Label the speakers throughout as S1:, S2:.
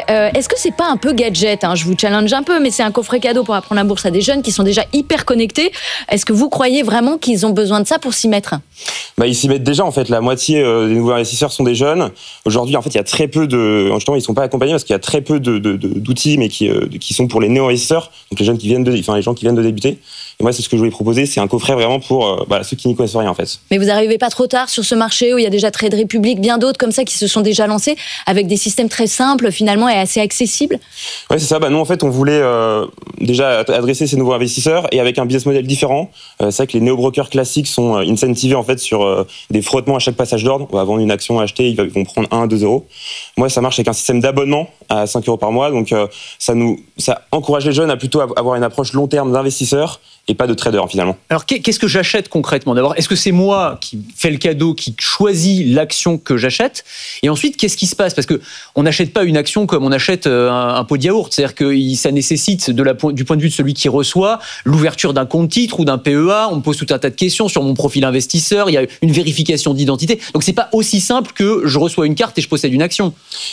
S1: Est-ce que c'est pas un peu gadget, hein? Je vous challenge un peu, mais c'est un coffret cadeau pour apprendre la bourse à des jeunes qui sont déjà hyper connectés. Est-ce que vous croyez vraiment qu'ils ont besoin de ça pour s'y mettre?
S2: Ils s'y mettent déjà, en fait. La moitié des nouveaux investisseurs sont des jeunes. Aujourd'hui, en fait, il y a très peu de... Justement, ils sont pas accompagnés parce qu'il y a très peu d'outils, mais qui sont pour les néo-investisseurs, donc les gens qui viennent de débuter. Et moi, c'est ce que je voulais proposer, c'est un coffret vraiment pour ceux qui n'y connaissent rien, en fait.
S1: Mais vous n'arrivez pas trop tard sur ce marché où il y a déjà Trade Republic, bien d'autres comme ça qui se sont déjà lancés avec des systèmes très simples finalement et assez accessibles?
S2: Ouais, c'est ça. Nous, en fait, on voulait déjà adresser ces nouveaux investisseurs et avec un business model différent. C'est vrai que les néo-brokers classiques sont incentivés en fait sur des frottements à chaque passage d'ordre. On va vendre une action à acheter, ils vont prendre 1 à 2 euros. Moi, ça marche avec un système d'abonnement à 5 euros par mois. Donc, ça encourage les jeunes à plutôt avoir une approche long terme d'investisseurs et pas de trader finalement.
S3: Alors qu'est-ce que j'achète concrètement? D'abord, est-ce que c'est moi qui fais le cadeau, qui choisis l'action que j'achète? Et ensuite, qu'est-ce qui se passe? Parce que on n'achète pas une action comme on achète un pot de yaourt. C'est-à-dire que ça nécessite du point de vue de celui qui reçoit l'ouverture d'un compte titre ou d'un PEA. On me pose tout un tas de questions sur mon profil investisseur. Il y a une vérification d'identité. Donc c'est pas aussi simple que je reçois une carte et je possède une action.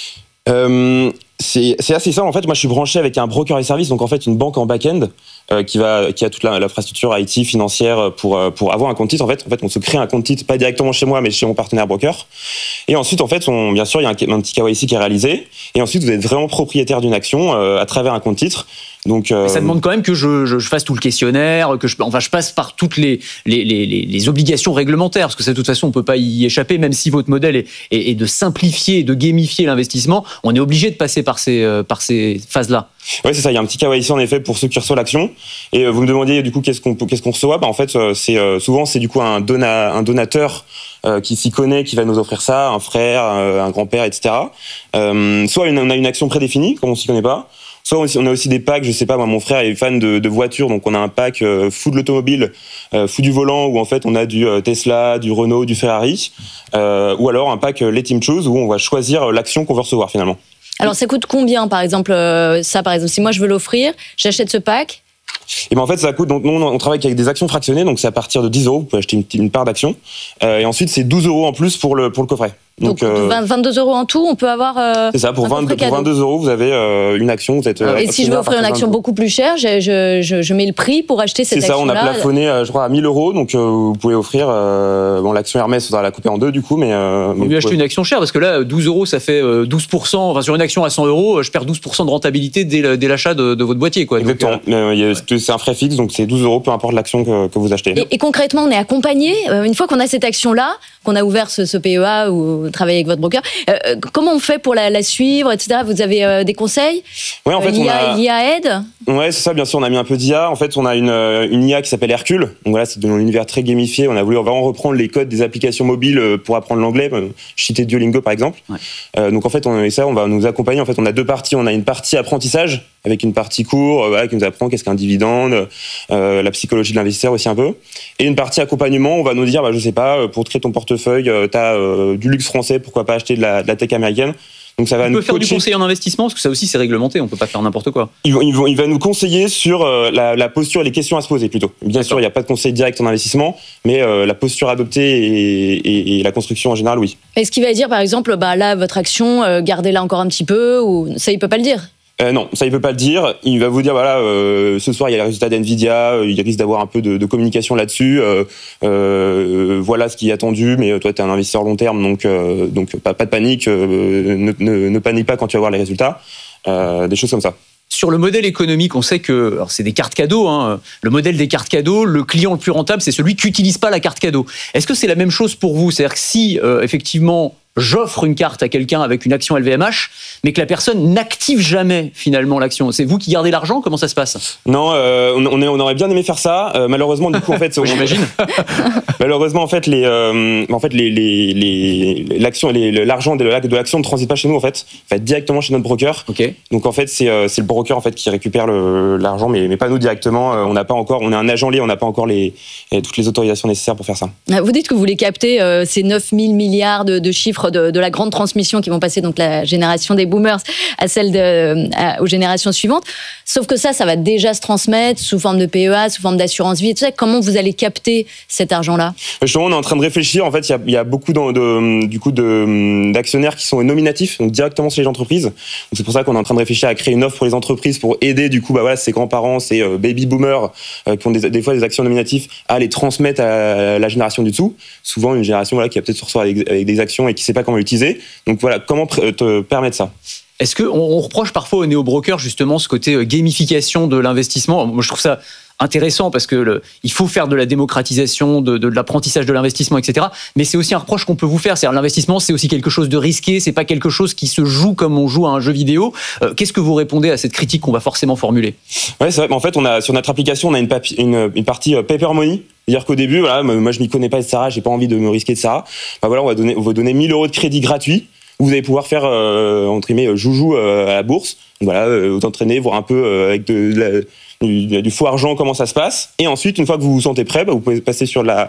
S2: C'est assez simple. En fait, moi, je suis branché avec un broker et service, donc en fait une banque en back-end qui a toute l'infrastructure IT financière pour avoir un compte titre. En fait, on se crée un compte titre pas directement chez moi, mais chez mon partenaire broker. Et ensuite, en fait, bien sûr, il y a un petit KYC qui est réalisé. Et ensuite, vous êtes vraiment propriétaire d'une action à travers un compte titre. Donc,
S3: ça demande quand même que je fasse tout le questionnaire, que je passe par toutes les obligations réglementaires, parce que ça, de toute façon, on peut pas y échapper, même si votre modèle est de simplifier, de gamifier l'investissement, on est obligé de passer par ces phases-là.
S2: Oui, c'est ça. Il y a un petit KYC en effet pour ceux qui reçoivent l'action. Et vous me demandiez du coup qu'est-ce qu'on reçoit. En fait, souvent c'est du coup un donateur qui s'y connaît, qui va nous offrir ça, un frère, un grand-père, etc. Soit on a une action prédéfinie, comme on s'y connaît pas. Soit on a aussi des packs, je sais pas, moi, mon frère est fan de voitures, donc on a un pack fou de l'automobile, fou du volant, où en fait on a du Tesla, du Renault, du Ferrari, ou alors un pack Let Him Choose, où on va choisir l'action qu'on veut recevoir finalement.
S1: Alors ça coûte combien par exemple si moi je veux l'offrir, j'achète ce pack?
S2: Et en fait, ça coûte. Donc, nous, on travaille avec des actions fractionnées, donc c'est à partir de 10 euros. Vous pouvez acheter une part d'action. Et ensuite, c'est 12 euros en plus pour le coffret.
S1: Donc 22 euros en tout, on peut avoir.
S2: C'est ça, pour 22 euros, vous avez une action. Vous êtes,
S1: et si je veux offrir une action beaucoup plus chère, je mets le prix pour acheter cette action-là.
S2: C'est ça, on a plafonné, je crois, à 1000 euros. Donc vous pouvez offrir. L'action Hermès, on va la couper en deux du coup. Mais
S3: vous pouvez acheter une action chère, parce que là, 12 euros, ça fait 12%. Enfin, sur une action à 100 euros, je perds 12% de rentabilité dès l'achat de votre boîtier, quoi.
S2: Exactement. Donc, c'est un frais fixe, donc c'est 12 euros, peu importe l'action que vous achetez.
S1: Et concrètement, on est accompagné. Une fois qu'on a cette action-là, qu'on a ouvert ce PEA ou travaillé avec votre broker, comment on fait pour la suivre, etc. Vous avez des conseils?
S2: Ouais, en fait,
S1: l'IA aide?
S2: Ouais, c'est ça, bien sûr, on a mis un peu d'IA. En fait, on a une IA qui s'appelle Hercule. Donc voilà, c'est dans un univers très gamifié. On a voulu vraiment reprendre les codes des applications mobiles pour apprendre l'anglais. Je citais Duolingo, par exemple. Ouais. Donc en fait, on va nous accompagner. En fait, on a deux parties. On a une partie apprentissage, avec une partie cours, qui nous apprend qu'est-ce qu'un dividende, la psychologie de l'investisseur aussi un peu. Et une partie accompagnement, on va nous dire, je sais pas, pour créer ton portefeuille, t'as du luxe français, pourquoi pas acheter de la tech américaine. Donc ça va nous
S3: faire du conseil en investissement, parce que ça aussi c'est réglementé, on peut pas faire n'importe quoi.
S2: Il va nous conseiller sur la posture et les questions à se poser plutôt. Bien sûr, il n'y a pas de conseil direct en investissement, mais la posture adoptée et la construction en général, oui.
S1: Est-ce qu'il va dire par exemple, là votre action, gardez-la encore un petit peu, ou ça il peut pas le dire?
S2: Non, ça il peut pas le dire. Il va vous dire ce soir il y a les résultats d'Nvidia, il risque d'avoir un peu de communication là-dessus. Voilà ce qui est attendu, mais toi tu es un investisseur long terme, donc pas de panique. Ne panique pas quand tu vas voir les résultats. Des choses comme ça.
S3: Sur le modèle économique, on sait que alors c'est des cartes cadeaux. Le modèle des cartes cadeaux, le client le plus rentable, c'est celui qui n'utilise pas la carte cadeau. Est-ce que c'est la même chose pour vous? C'est-à-dire que si effectivement j'offre une carte à quelqu'un avec une action LVMH, mais que la personne n'active jamais finalement l'action, c'est vous qui gardez l'argent? Comment ça se passe?
S2: Non, on aurait bien aimé faire ça. Malheureusement, du coup, en fait,
S3: j'imagine.
S2: Malheureusement, en fait, l'action, l'argent de l'action ne transite pas chez nous. En fait, va être directement chez notre broker.
S3: Okay.
S2: Donc en fait, c'est le broker en fait qui récupère l'argent, mais pas nous directement. On est un agent lié, on n'a pas encore toutes les autorisations nécessaires pour faire ça.
S1: Vous dites que vous voulez capter ces 9 000 milliards de chiffres chiffres de la grande transmission qui vont passer donc la génération des boomers à celle aux générations suivantes. Sauf que ça va déjà se transmettre sous forme de PEA, sous forme d'assurance vie et tout ça. Comment vous allez capter cet argent-là ?
S2: Justement, on est en train de réfléchir. En fait, il y a beaucoup d'actionnaires qui sont nominatifs, donc directement sur les entreprises. Donc, c'est pour ça qu'on est en train de réfléchir à créer une offre pour les entreprises pour aider ces grands-parents, ces baby boomers qui ont des fois des actions nominatives à les transmettre à la génération du dessous. Souvent une génération qui va peut-être se retrouver avec des actions et qui ne sait pas comment l'utiliser. Donc voilà, comment te permettre ça ?
S3: Est-ce qu'on reproche parfois aux néo-brokers justement ce côté gamification de l'investissement ? Moi, je trouve ça intéressant parce que il faut faire de la démocratisation, de l'apprentissage de l'investissement, etc. Mais c'est aussi un reproche qu'on peut vous faire. C'est-à-dire l'investissement, c'est aussi quelque chose de risqué. C'est pas quelque chose qui se joue comme on joue à un jeu vidéo. Qu'est-ce que vous répondez à cette critique qu'on va forcément formuler ?
S2: Ouais, c'est vrai. En fait, sur notre application, on a une partie paper money. C'est-à-dire qu'au début, moi je m'y connais pas, etc. J'ai pas envie de me risquer de ça. On va donner 1 000 € de crédit gratuit. Vous allez pouvoir faire entre guillemets joujou à la bourse. Donc voilà, vous entraîner, voir un peu avec du faux argent comment ça se passe. Et ensuite, une fois que vous vous sentez prêt, vous pouvez passer sur du vrai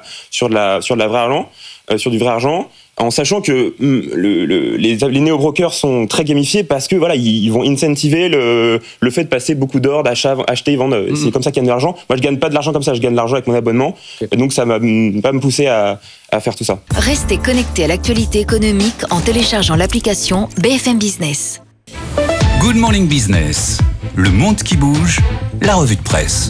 S2: argent, en sachant que les néo-brokers sont très gamifiés parce que ils vont incentiver le fait de passer beaucoup d'ordres, acheter, vendre. C'est comme ça qu'ils gagnent de l'argent. Moi, je gagne pas de l'argent comme ça, je gagne de l'argent avec mon abonnement. Et donc, ça va pas me pousser à faire tout ça.
S4: Restez connectés à l'actualité économique en téléchargeant l'application BFM Business.
S5: Good Morning Business, le monde qui bouge, la revue de presse.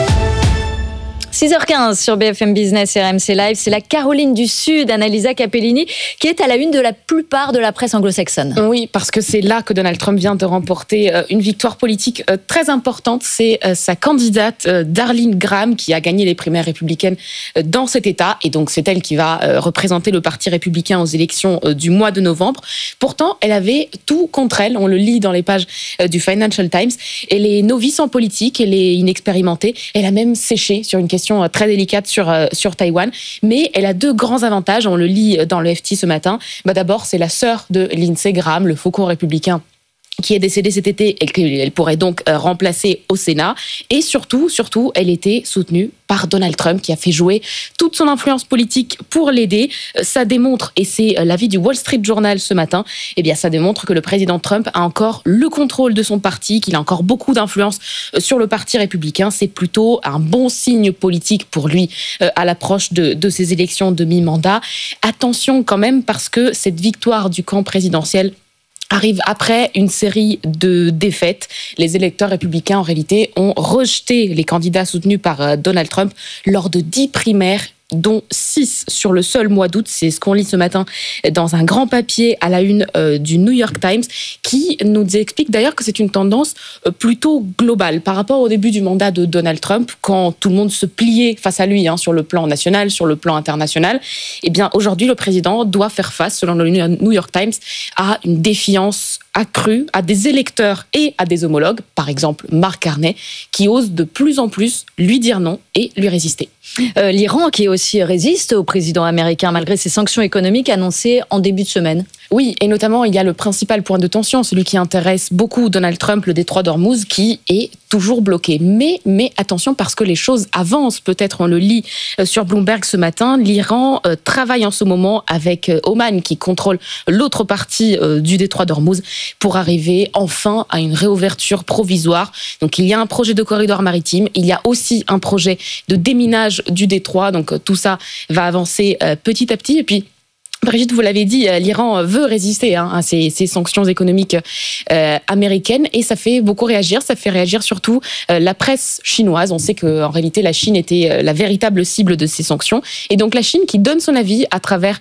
S1: 6h15 sur BFM Business et RMC Live, c'est la Caroline du Sud, Annalisa Capellini, qui est à la une de la plupart de la presse anglo-saxonne.
S6: Oui, parce que c'est là que Donald Trump vient de remporter une victoire politique très importante. C'est sa candidate Darlene Graham qui a gagné les primaires républicaines dans cet État. Et donc, c'est elle qui va représenter le Parti républicain aux élections du mois de novembre. Pourtant, elle avait tout contre elle. On le lit dans les pages du Financial Times. Elle est novice en politique, elle est inexpérimentée. Elle a même séché sur une question très délicate sur Taïwan, mais elle a 2 grands avantages, on le lit dans le FT ce matin. D'abord, c'est la sœur de Lindsey Graham, le faucon républicain qui est décédée cet été et qu'elle pourrait donc remplacer au Sénat. Et surtout, elle était soutenue par Donald Trump qui a fait jouer toute son influence politique pour l'aider. Ça démontre, et c'est l'avis du Wall Street Journal ce matin, ça démontre que le président Trump a encore le contrôle de son parti, qu'il a encore beaucoup d'influence sur le Parti républicain. C'est plutôt un bon signe politique pour lui à l'approche de ces élections de mi-mandat. Attention quand même, parce que cette victoire du camp présidentiel arrive après une série de défaites. Les électeurs républicains, en réalité, ont rejeté les candidats soutenus par Donald Trump lors de 10 primaires, dont 6 sur le seul mois d'août. C'est ce qu'on lit ce matin dans un grand papier à la une du New York Times, qui nous explique d'ailleurs que c'est une tendance plutôt globale par rapport au début du mandat de Donald Trump, quand tout le monde se pliait face à lui sur le plan national, sur le plan international. Aujourd'hui, le président doit faire face, selon le New York Times, à une défiance accrue à des électeurs et à des homologues, par exemple Mark Carney, qui osent de plus en plus lui dire non et lui résister.
S1: L'Iran qui aussi résiste au président américain malgré ses sanctions économiques annoncées en début de semaine.
S6: Oui, et notamment, il y a le principal point de tension, celui qui intéresse beaucoup Donald Trump, le détroit d'Ormuz, qui est toujours bloqué. Mais attention, parce que les choses avancent, peut-être on le lit sur Bloomberg ce matin, l'Iran travaille en ce moment avec Oman, qui contrôle l'autre partie du détroit d'Ormuz, pour arriver enfin à une réouverture provisoire. Donc il y a un projet de corridor maritime, il y a aussi un projet de déminage du détroit, donc tout ça va avancer petit à petit. Et puis, Brigitte, vous l'avez dit, l'Iran veut résister à ces sanctions économiques américaines, et ça fait beaucoup réagir. Ça fait réagir surtout la presse chinoise. On sait qu'en réalité, la Chine était la véritable cible de ces sanctions. Et donc la Chine qui donne son avis à travers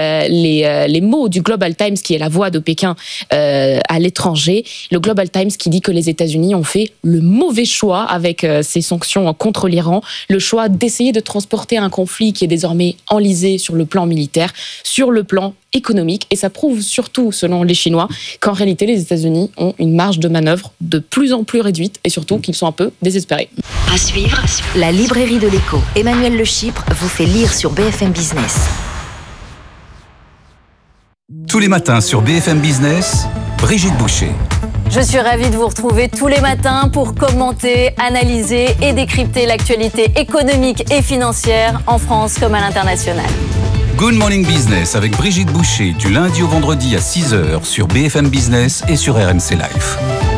S6: les mots du Global Times, qui est la voix de Pékin à l'étranger. Le Global Times qui dit que les États-Unis ont fait le mauvais choix avec ces sanctions contre l'Iran, le choix d'essayer de transporter un conflit qui est désormais enlisé sur le plan militaire, sur le plan économique. Et ça prouve surtout, selon les Chinois, qu'en réalité, les États-Unis ont une marge de manœuvre de plus en plus réduite, et surtout qu'ils sont un peu désespérés.
S4: À suivre, la librairie de l'Écho. Emmanuel Le Chypre vous fait lire sur BFM Business.
S5: Tous les matins sur BFM Business, Brigitte Boucher.
S1: Je suis ravie de vous retrouver tous les matins pour commenter, analyser et décrypter l'actualité économique et financière en France comme à l'international.
S5: Good Morning Business avec Brigitte Boucher du lundi au vendredi à 6h sur BFM Business et sur RMC Live.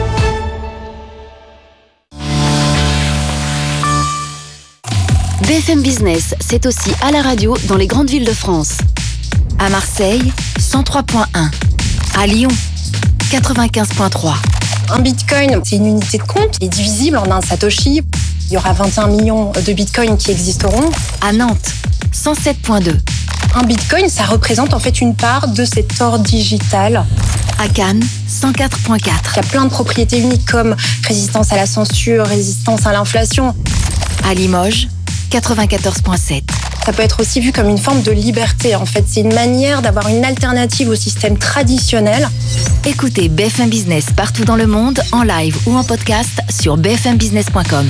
S4: BFM Business, c'est aussi à la radio dans les grandes villes de France. À Marseille, 103.1. À Lyon, 95.3.
S7: Un bitcoin, c'est une unité de compte qui est divisible en un satoshi. Il y aura 21 millions de bitcoins qui existeront.
S4: À Nantes, 107.2.
S7: Un bitcoin, ça représente en fait une part de cet or digital.
S4: À Cannes, 104.4.
S7: Il y a plein de propriétés uniques comme résistance à la censure, résistance à l'inflation.
S4: À Limoges, 94.7.
S7: Ça peut être aussi vu comme une forme de liberté. En fait, c'est une manière d'avoir une alternative au système traditionnel.
S4: Écoutez BFM Business partout dans le monde, en live ou en podcast sur bfmbusiness.com.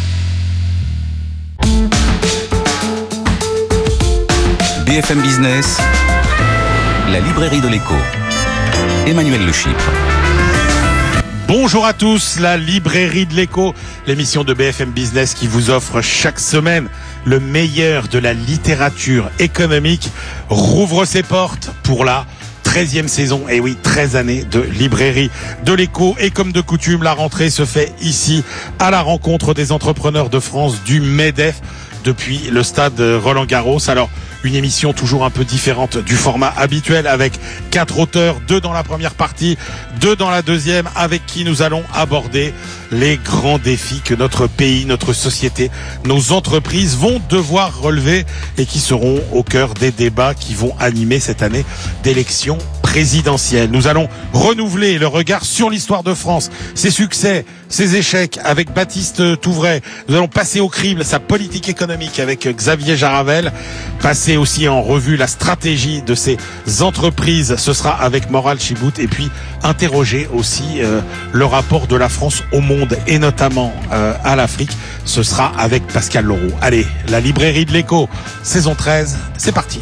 S5: BFM Business, la librairie de l'écho. Emmanuel Le Chypre.
S8: Bonjour à tous, la librairie de l'écho, l'émission de BFM Business qui vous offre chaque semaine le meilleur de la littérature économique, rouvre ses portes pour la 13e saison. Et oui, 13 années de librairie de l'écho. Et comme de coutume, la rentrée se fait ici, à la rencontre des entrepreneurs de France du MEDEF, depuis le stade Roland-Garros. Alors, une émission toujours un peu différente du format habituel avec 4 auteurs, 2 dans la première partie, 2 dans la deuxième, avec qui nous allons aborder les grands défis que notre pays, notre société, nos entreprises vont devoir relever et qui seront au cœur des débats qui vont animer cette année d'élections présidentielle. Nous allons renouveler le regard sur l'histoire de France, ses succès, ses échecs avec Baptiste Touvray. Nous allons passer au crible sa politique économique avec Xavier Jaravel, passer aussi en revue la stratégie de ces entreprises, ce sera avec Moral Chibout, et puis interroger aussi le rapport de la France au monde et notamment à l'Afrique, ce sera avec Pascal Lauroux. Allez, la librairie de l'écho, saison 13, c'est parti.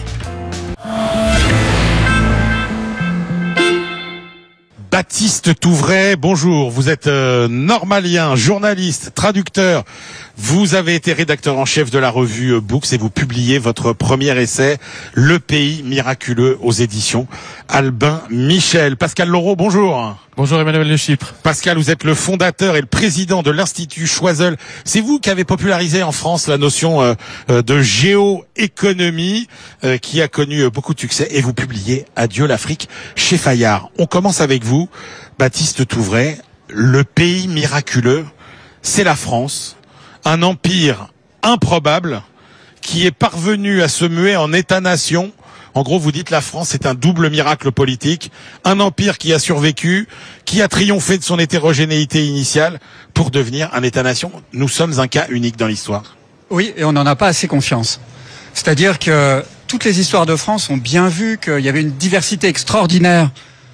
S8: Baptiste Touvray, bonjour. Vous êtes normalien, journaliste, traducteur. Vous avez été rédacteur en chef de la revue Books et vous publiez votre premier essai, Le pays miraculeux, aux éditions Albin Michel. Pascal Lauroux, bonjour.
S9: Bonjour Emmanuel Le Chypre.
S8: Pascal, vous êtes le fondateur et le président de l'Institut Choiseul. C'est vous qui avez popularisé en France la notion de géoéconomie qui a connu beaucoup de succès, et vous publiez Adieu l'Afrique chez Fayard. On commence avec vous, Baptiste Touvray. Le pays miraculeux, c'est la France, un empire improbable qui est parvenu à se muer en État-nation. En gros, vous dites la France est un double miracle politique, un empire qui a survécu, qui a triomphé de son hétérogénéité initiale pour devenir un État-nation. Nous sommes un cas unique dans l'histoire.
S9: Oui, et on n'en a pas assez confiance. C'est-à-dire que toutes les histoires de France ont bien vu qu'il y avait une diversité extraordinaire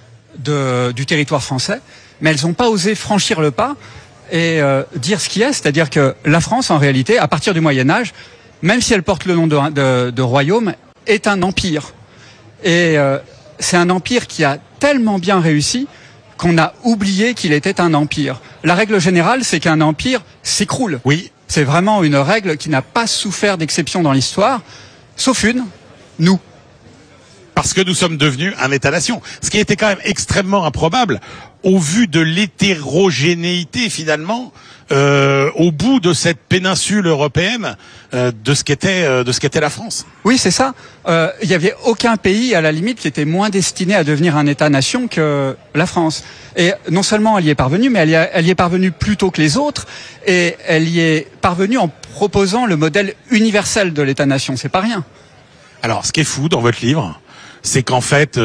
S9: du territoire français, mais elles n'ont pas osé franchir le pas et dire ce qu'il y a. C'est-à-dire que la France, en réalité, à partir du Moyen-Âge, même si elle porte le nom de royaume, est un empire. Et c'est un empire qui a tellement bien réussi qu'on a oublié qu'il était un empire. La règle générale, c'est qu'un empire s'écroule.
S8: Oui.
S9: C'est vraiment une règle qui n'a pas souffert d'exception dans l'histoire, sauf une, nous.
S8: Parce que nous sommes devenus un État-nation. Ce qui était quand même extrêmement improbable, au vu de l'hétérogénéité finalement, au bout de cette péninsule européenne, de ce qu'était la France.
S9: Oui, c'est ça. Il y avait aucun pays, à la limite, qui était moins destiné à devenir un État-nation que la France. Et non seulement elle y est parvenue, mais elle y est parvenue plus tôt que les autres, et elle y est parvenue en proposant le modèle universel de l'État-nation. C'est pas rien.
S8: Alors, ce qui est fou dans votre livre, c'est qu'en fait,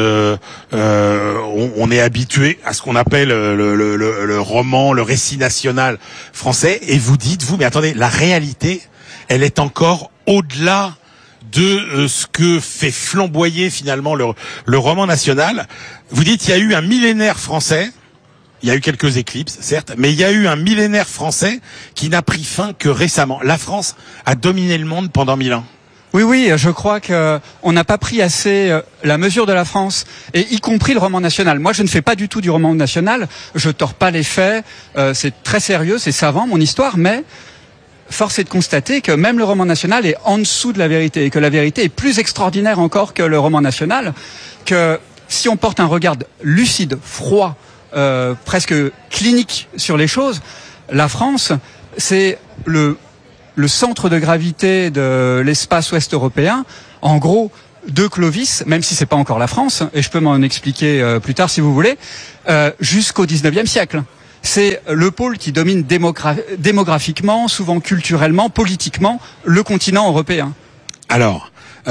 S8: on est habitué à ce qu'on appelle le roman, le récit national français, et vous dites, vous, mais attendez, la réalité, elle est encore au-delà de ce que fait flamboyer finalement le roman national. Vous dites, il y a eu un millénaire français, il y a eu quelques éclipses, certes, mais il y a eu un millénaire français qui n'a pris fin que récemment. La France a dominé le monde pendant 1000 ans.
S9: Oui, je crois qu'on n'a pas pris assez la mesure de la France, et y compris le roman national. Moi, je ne fais pas du tout du roman national, je tords pas les faits, c'est très sérieux, c'est savant, mon histoire, mais force est de constater que même le roman national est en dessous de la vérité, et que la vérité est plus extraordinaire encore que le roman national, que si on porte un regard lucide, froid, presque clinique sur les choses, la France, c'est le centre de gravité de l'espace ouest européen, en gros, de Clovis, même si c'est pas encore la France, et je peux m'en expliquer plus tard si vous voulez, jusqu'au 19e siècle. C'est le pôle qui domine démographiquement, souvent culturellement, politiquement, le continent européen.
S8: Alors,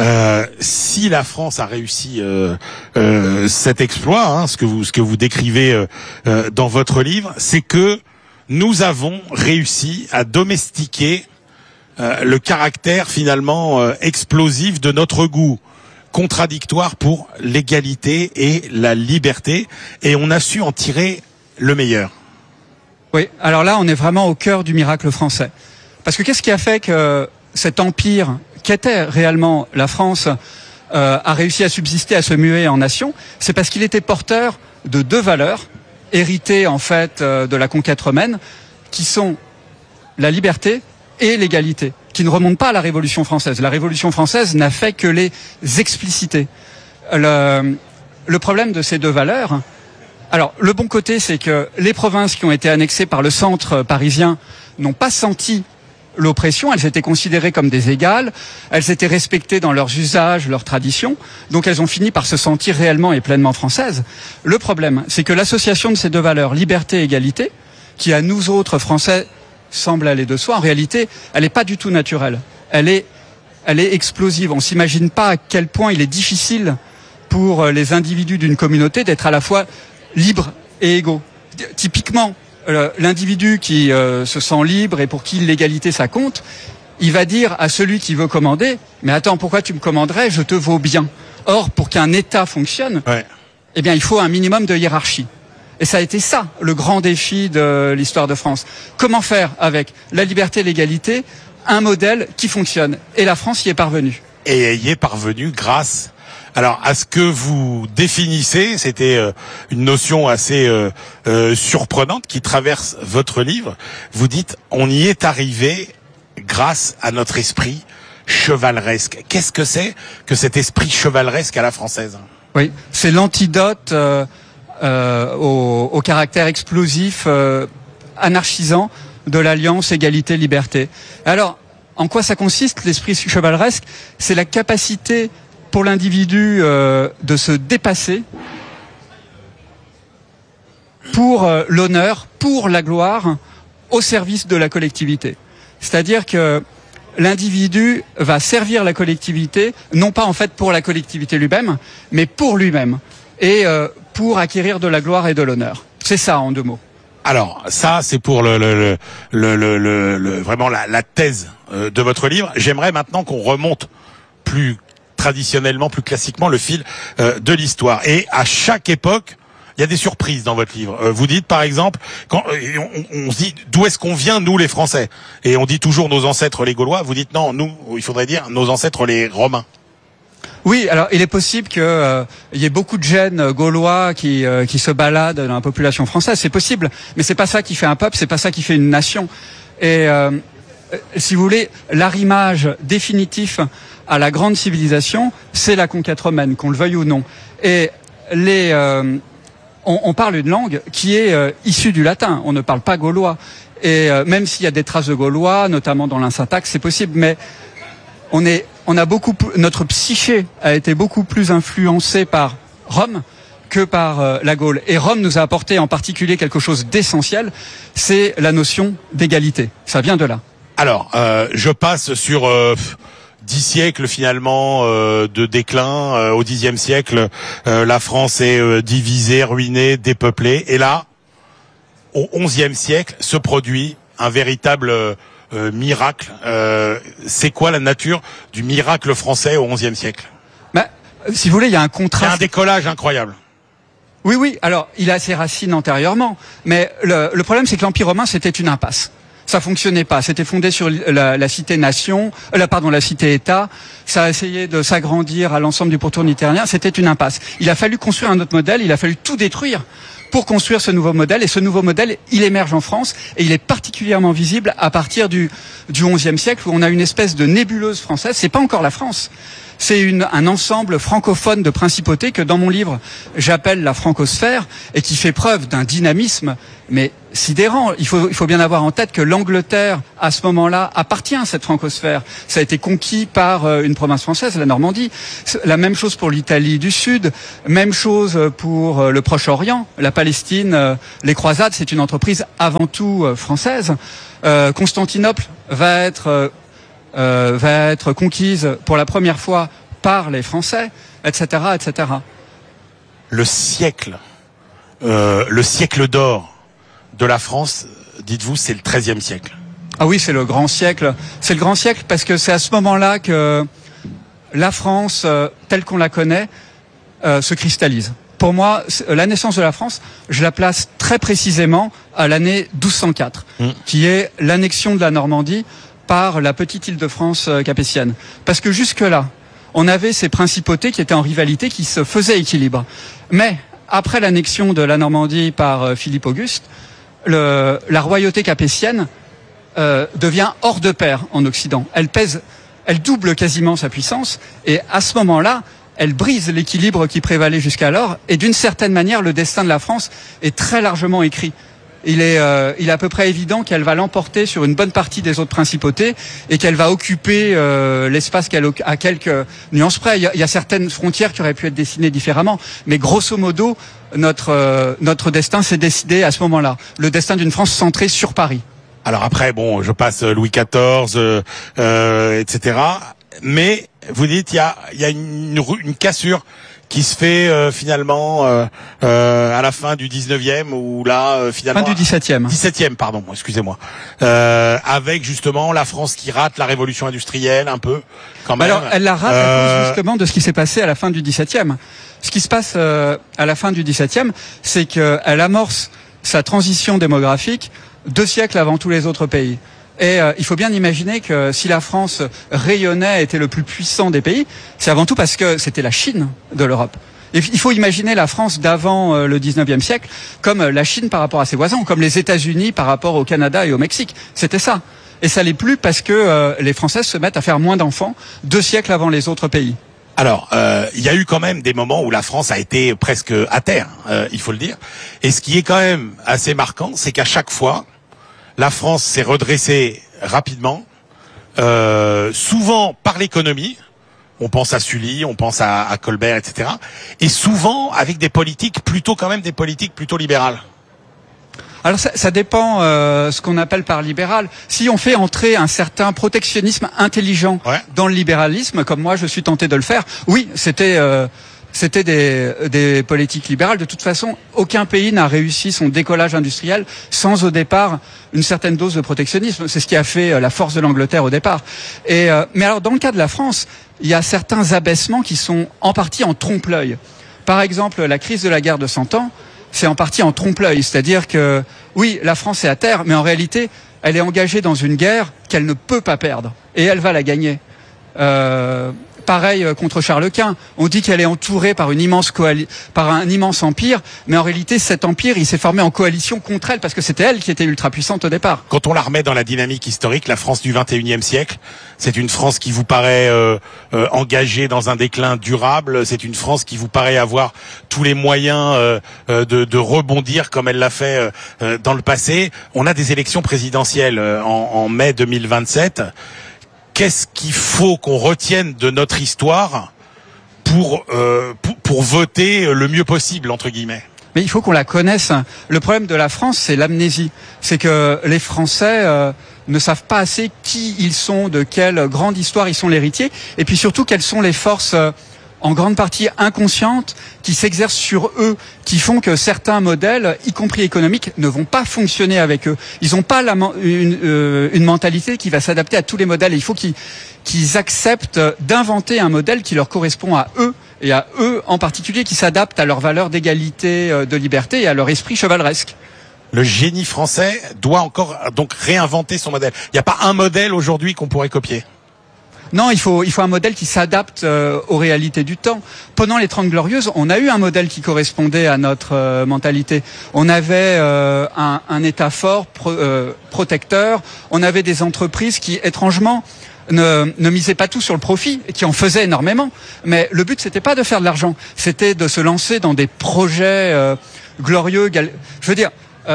S8: si la France a réussi cet exploit, ce que vous décrivez dans votre livre, c'est que nous avons réussi à domestiquer le caractère finalement explosif de notre goût contradictoire pour l'égalité et la liberté, et on a su en tirer le meilleur.
S9: Oui, alors là, on est vraiment au cœur du miracle français. Parce que qu'est-ce qui a fait que cet empire qu'était réellement la France a réussi à subsister, à se muer en nation? C'est parce qu'il était porteur de deux valeurs, héritées en fait de la conquête romaine, qui sont la liberté et l'égalité, qui ne remontent pas à la Révolution française. La Révolution française n'a fait que les expliciter. Le problème de ces deux valeurs... Alors, le bon côté, c'est que les provinces qui ont été annexées par le centre parisien n'ont pas senti l'oppression. Elles étaient considérées comme des égales. Elles étaient respectées dans leurs usages, leurs traditions. Donc, elles ont fini par se sentir réellement et pleinement françaises. Le problème, c'est que l'association de ces deux valeurs, liberté et égalité, qui à nous autres Français semble aller de soi, en réalité, elle n'est pas du tout naturelle. Elle est explosive. On s'imagine pas à quel point il est difficile pour les individus d'une communauté d'être à la fois libres et égaux. Typiquement, l'individu qui se sent libre et pour qui l'égalité ça compte, il va dire à celui qui veut commander, mais attends, pourquoi tu me commanderais, je te vaux bien. Or, pour qu'un État fonctionne, eh bien, il faut un minimum de hiérarchie. Et ça a été ça, le grand défi de l'histoire de France. Comment faire avec la liberté et l'égalité un modèle qui fonctionne? Et la France y est parvenue.
S8: Et y est parvenue grâce à ce que vous définissez, c'était une notion assez surprenante qui traverse votre livre. Vous dites, on y est arrivé grâce à notre esprit chevaleresque. Qu'est-ce que c'est que cet esprit chevaleresque à la française?
S9: Oui, c'est l'antidote au caractère explosif, anarchisant de l'alliance égalité-liberté. Alors, en quoi ça consiste, l'esprit chevaleresque? C'est la capacité pour l'individu de se dépasser pour l'honneur, pour la gloire, au service de la collectivité. C'est-à-dire que l'individu va servir la collectivité, non pas en fait pour la collectivité lui-même, mais pour lui-même, et pour acquérir de la gloire et de l'honneur. C'est ça en deux mots.
S8: Alors, ça, c'est pour vraiment la thèse de votre livre. J'aimerais maintenant qu'on remonte plus traditionnellement, plus classiquement, le fil de l'histoire. Et à chaque époque, il y a des surprises dans votre livre. Vous dites, par exemple, quand on se dit d'où est-ce qu'on vient, nous les Français, et on dit toujours nos ancêtres les Gaulois. Vous dites non, nous, il faudrait dire nos ancêtres les Romains.
S9: Oui, alors il est possible que y ait beaucoup de gènes gaulois qui se baladent dans la population française. C'est possible, mais c'est pas ça qui fait un peuple, c'est pas ça qui fait une nation. Et si vous voulez, l'arrimage définitif à la grande civilisation, c'est la conquête romaine, qu'on le veuille ou non. Et on parle une langue qui est issue du latin. On ne parle pas gaulois. Et même s'il y a des traces de gaulois, notamment dans l'insyntaxe, c'est possible. Mais notre psyché a été beaucoup plus influencée par Rome que par la Gaule. Et Rome nous a apporté en particulier quelque chose d'essentiel, c'est la notion d'égalité. Ça vient de là.
S8: Alors, je passe sur 10 siècles finalement de déclin. Au Xe siècle, la France est divisée, ruinée, dépeuplée. Et là, au XIe siècle, se produit un véritable miracle. C'est quoi la nature du miracle français au XIe siècle?
S9: Si vous voulez, il y a un contraste.
S8: Il y a un décollage incroyable.
S9: Oui. Alors, il a ses racines antérieurement. Mais le problème, c'est que l'Empire romain, c'était une impasse. Ça fonctionnait pas. C'était fondé sur la cité-nation, la cité-État. Ça a essayé de s'agrandir à l'ensemble du pourtour méditerranéen. C'était une impasse. Il a fallu construire un autre modèle. Il a fallu tout détruire pour construire ce nouveau modèle. Et ce nouveau modèle, il émerge en France et il est particulièrement visible à partir du XIe siècle où on a une espèce de nébuleuse française. C'est pas encore la France. C'est un ensemble francophone de principautés que dans mon livre j'appelle la francosphère et qui fait preuve d'un dynamisme mais sidérant. Il faut bien avoir en tête que l'Angleterre à ce moment-là appartient à cette francosphère. Ça a été conquis par une province française, la Normandie. La même chose pour l'Italie du Sud, même chose pour le Proche-Orient, la Palestine, les croisades, c'est une entreprise avant tout française. Constantinople va être conquise pour la première fois par les Français, etc., etc.
S8: Le siècle d'or de la France, dites-vous, c'est le XIIIe siècle.
S9: Ah oui, c'est le grand siècle. C'est le grand siècle parce que c'est à ce moment-là que la France, telle qu'on la connaît, se cristallise. Pour moi, la naissance de la France, je la place très précisément à l'année 1204, qui est l'annexion de la Normandie par la petite Île-de-France capétienne. Parce que jusque-là, on avait ces principautés qui étaient en rivalité, qui se faisaient équilibre. Mais après l'annexion de la Normandie par Philippe Auguste, la royauté capétienne devient hors de pair en Occident. Elle double quasiment sa puissance, et à ce moment-là, elle brise l'équilibre qui prévalait jusqu'alors, et d'une certaine manière, le destin de la France est très largement écrit. Il est à peu près évident qu'elle va l'emporter sur une bonne partie des autres principautés et qu'elle va occuper l'espace à quelques nuances près. Il y a certaines frontières qui auraient pu être dessinées différemment, mais grosso modo, notre destin s'est décidé à ce moment-là. Le destin d'une France centrée sur Paris.
S8: Alors après, bon, je passe Louis XIV, etc. Mais vous dites, il y a une cassure qui se fait finalement à la fin du 19e ou là finalement
S9: fin du 17e.
S8: 17e, pardon, excusez-moi. Avec justement la France qui rate la révolution industrielle un peu quand même.
S9: Alors elle la rate à cause justement de ce qui s'est passé à la fin du 17e. Ce qui se passe à la fin du 17e, c'est qu'elle amorce sa transition démographique 2 siècles avant tous les autres pays. Et il faut bien imaginer que si la France rayonnait, était le plus puissant des pays, c'est avant tout parce que c'était la Chine de l'Europe. Et il faut imaginer la France d'avant le 19e siècle comme la Chine par rapport à ses voisins, ou comme les États-Unis par rapport au Canada et au Mexique. C'était ça. Et ça l'est plus parce que les Françaises se mettent à faire moins d'enfants 2 siècles avant les autres pays.
S8: Alors, il y a eu quand même des moments où la France a été presque à terre, il faut le dire. Et ce qui est quand même assez marquant, c'est qu'à chaque fois, la France s'est redressée rapidement, souvent par l'économie. On pense à Sully, on pense à Colbert, etc. Et souvent avec des politiques plutôt libérales.
S9: Alors ça dépend ce qu'on appelle par libéral. Si on fait entrer un certain protectionnisme intelligent dans le libéralisme, comme moi je suis tenté de le faire, oui, c'était des politiques libérales. De toute façon, aucun pays n'a réussi son décollage industriel sans au départ une certaine dose de protectionnisme. C'est ce qui a fait la force de l'Angleterre au départ. Mais alors dans le cas de la France, il y a certains abaissements qui sont en partie en trompe-l'œil. Par exemple, la crise de la guerre de 100 ans, c'est en partie en trompe-l'œil. C'est-à-dire que, oui, la France est à terre, mais en réalité, elle est engagée dans une guerre qu'elle ne peut pas perdre. Et elle va la gagner. Pareil contre Charles Quint. On dit qu'elle est entourée par par un immense empire, mais en réalité, cet empire, il s'est formé en coalition contre elle, parce que c'était elle qui était ultra puissante au départ.
S8: Quand on la remet dans la dynamique historique, la France du 21e siècle, c'est une France qui vous paraît engagée dans un déclin durable. C'est une France qui vous paraît avoir tous les moyens de rebondir comme elle l'a fait dans le passé. On a des élections présidentielles en mai 2027. Qu'est-ce qu'il faut qu'on retienne de notre histoire pour voter le mieux possible, entre guillemets?
S9: Mais il faut qu'on la connaisse. Le problème de la France, c'est l'amnésie. C'est que les Français ne savent pas assez qui ils sont, de quelle grande histoire ils sont l'héritier, et puis surtout quelles sont les forces en grande partie inconscientes qui s'exercent sur eux, qui font que certains modèles, y compris économiques, ne vont pas fonctionner avec eux. Ils n'ont pas une mentalité qui va s'adapter à tous les modèles. Et il faut qu'ils acceptent d'inventer un modèle qui leur correspond à eux, et à eux en particulier, qui s'adapte à leurs valeurs d'égalité, de liberté et à leur esprit chevaleresque.
S8: Le génie français doit encore donc réinventer son modèle. Il n'y a pas un modèle aujourd'hui qu'on pourrait copier.
S9: Non, il faut un modèle qui s'adapte aux réalités du temps. Pendant les 30 Glorieuses, on a eu un modèle qui correspondait à notre mentalité. On avait un État fort, protecteur. On avait des entreprises qui, étrangement, ne misaient pas tout sur le profit, qui en faisaient énormément. Mais le but, c'était pas de faire de l'argent. C'était de se lancer dans des projets glorieux. Je veux dire...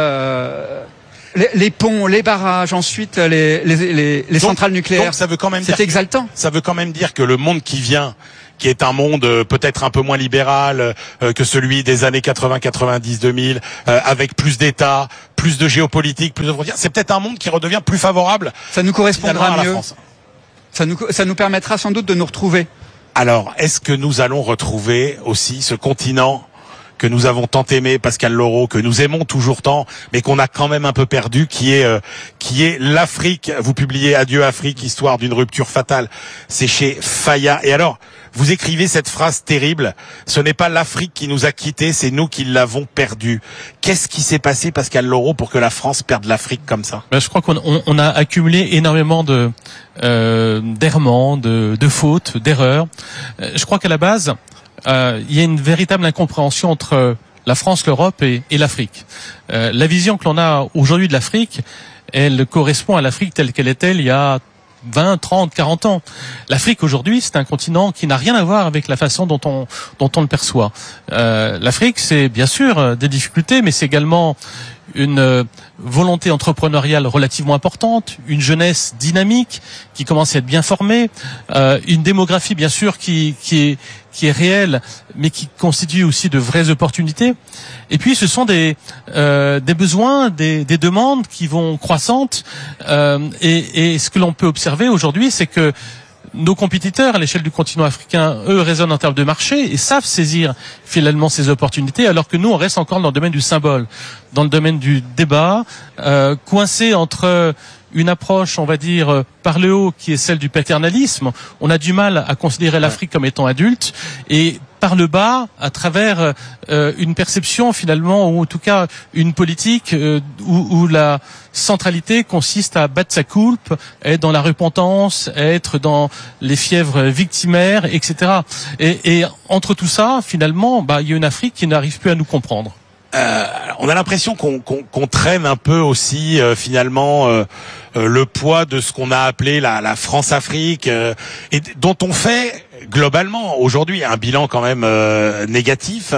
S9: Les ponts, les barrages, ensuite les centrales nucléaires.
S8: Donc ça veut quand même
S9: c'est exaltant.
S8: Ça veut quand même dire que le monde qui vient, qui est un monde peut-être un peu moins libéral que celui des années 80, 90, 2000, avec plus d'État, plus de géopolitique, plus de frontières, c'est peut-être un monde qui redevient plus favorable.
S9: Ça nous correspondra mieux.
S8: France.
S9: Ça nous permettra sans doute de nous retrouver.
S8: Alors, est-ce que nous allons retrouver aussi ce continent que nous avons tant aimé, Pascal Laureau, que nous aimons toujours tant, mais qu'on a quand même un peu perdu, qui est l'Afrique. Vous publiez Adieu Afrique, histoire d'une rupture fatale. C'est chez Fayard. Et alors, vous écrivez cette phrase terrible. Ce n'est pas l'Afrique qui nous a quittés, c'est nous qui l'avons perdue. Qu'est-ce qui s'est passé, Pascal Laureau, pour que la France perde l'Afrique comme ça?
S10: Je crois qu'on a accumulé énormément d'errements, de fautes, d'erreurs. Je crois qu'à la base, il y a une véritable incompréhension entre la France, l'Europe et l'Afrique. La vision que l'on a aujourd'hui de l'Afrique, elle correspond à l'Afrique telle qu'elle était il y a 20, 30, 40 ans. L'Afrique aujourd'hui, c'est un continent qui n'a rien à voir avec la façon dont on le perçoit. L'Afrique, c'est bien sûr des difficultés, mais c'est également une volonté entrepreneuriale relativement importante, une jeunesse dynamique qui commence à être bien formée, une démographie bien sûr qui est réelle, mais qui constitue aussi de vraies opportunités. Et puis ce sont des besoins, des demandes qui vont croissantes. Et ce que l'on peut observer aujourd'hui, c'est que nos compétiteurs à l'échelle du continent africain, eux, raisonnent en termes de marché et savent saisir finalement ces opportunités, alors que nous, on reste encore dans le domaine du symbole, dans le domaine du débat, coincé entre une approche, on va dire, par le haut, qui est celle du paternalisme. On a du mal à considérer l'Afrique comme étant adulte, et par le bas, à travers une perception finalement, ou en tout cas une politique où la centralité consiste à battre sa coulpe, être dans la repentance, être dans les fièvres victimaires, etc. Et entre tout ça, finalement, il y a une Afrique qui n'arrive plus à nous comprendre.
S8: On a l'impression qu'on traîne un peu aussi finalement le poids de ce qu'on a appelé la France-Afrique, et dont on fait globalement aujourd'hui un bilan quand même négatif.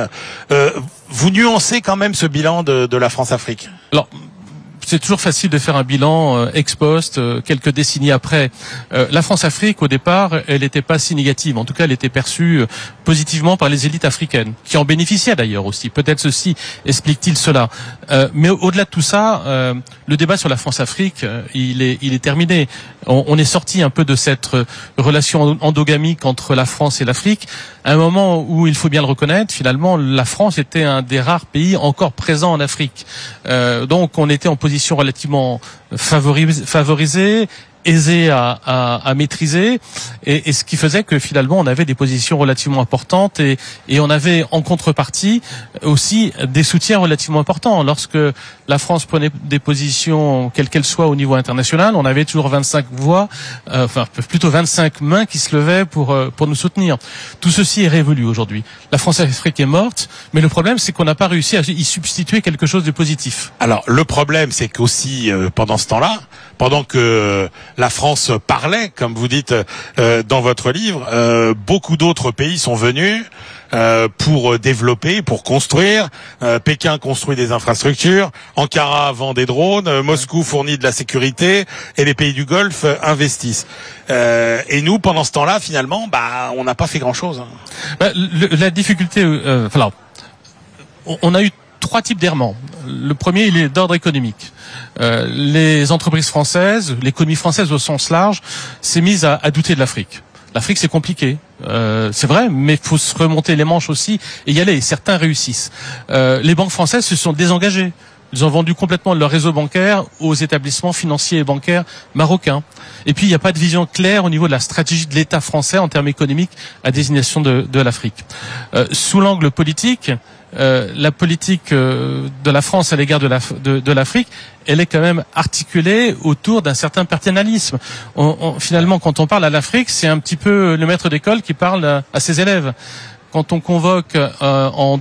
S8: Vous nuancez quand même ce bilan de la France-Afrique?
S10: Alors, c'est toujours facile de faire un bilan ex post, quelques décennies après. La France-Afrique, au départ, elle n'était pas si négative. En tout cas, elle était perçue positivement par les élites africaines, qui en bénéficiaient d'ailleurs aussi. Peut-être ceci explique-t-il cela. Mais au-delà de tout ça, le débat sur la France-Afrique, il est terminé. On est sorti un peu de cette relation endogamique entre la France et l'Afrique, à un moment où, il faut bien le reconnaître, finalement, la France était un des rares pays encore présents en Afrique. Donc, on était en position relativement favorisée, aisé à maîtriser, et ce qui faisait que finalement on avait des positions relativement importantes, et on avait en contrepartie aussi des soutiens relativement importants. Lorsque la France prenait des positions quelles qu'elles soient au niveau international, on avait toujours 25 voix, plutôt 25 mains qui se levaient pour nous soutenir. Tout ceci est révolu aujourd'hui. La France-Afrique est morte, mais le problème c'est qu'on n'a pas réussi à y substituer quelque chose de positif.
S8: Alors le problème c'est qu'aussi pendant ce temps-là, pendant que la France parlait, comme vous dites dans votre livre, beaucoup d'autres pays sont venus pour développer, pour construire. Pékin construit des infrastructures, Ankara vend des drones, Moscou fournit de la sécurité, et les pays du Golfe investissent. Et nous, pendant ce temps-là, finalement, on n'a pas fait grand-chose.
S10: La difficulté, on a eu 3 types d'errements. Le premier, il est d'ordre économique. Les entreprises françaises, l'économie française au sens large, s'est mise à douter de l'Afrique. L'Afrique, c'est compliqué, c'est vrai, mais il faut se remonter les manches aussi et y aller. Et certains réussissent. Les banques françaises se sont désengagées. Ils ont vendu complètement leur réseau bancaire aux établissements financiers et bancaires marocains. Et puis, il n'y a pas de vision claire au niveau de la stratégie de l'État français en termes économiques à destination de l'Afrique. Sous l'angle politique, la politique de la France à l'égard de l'Afrique, elle est quand même articulée autour d'un certain paternalisme. Finalement, quand on parle à l'Afrique, c'est un petit peu le maître d'école qui parle à ses élèves. Quand on convoque en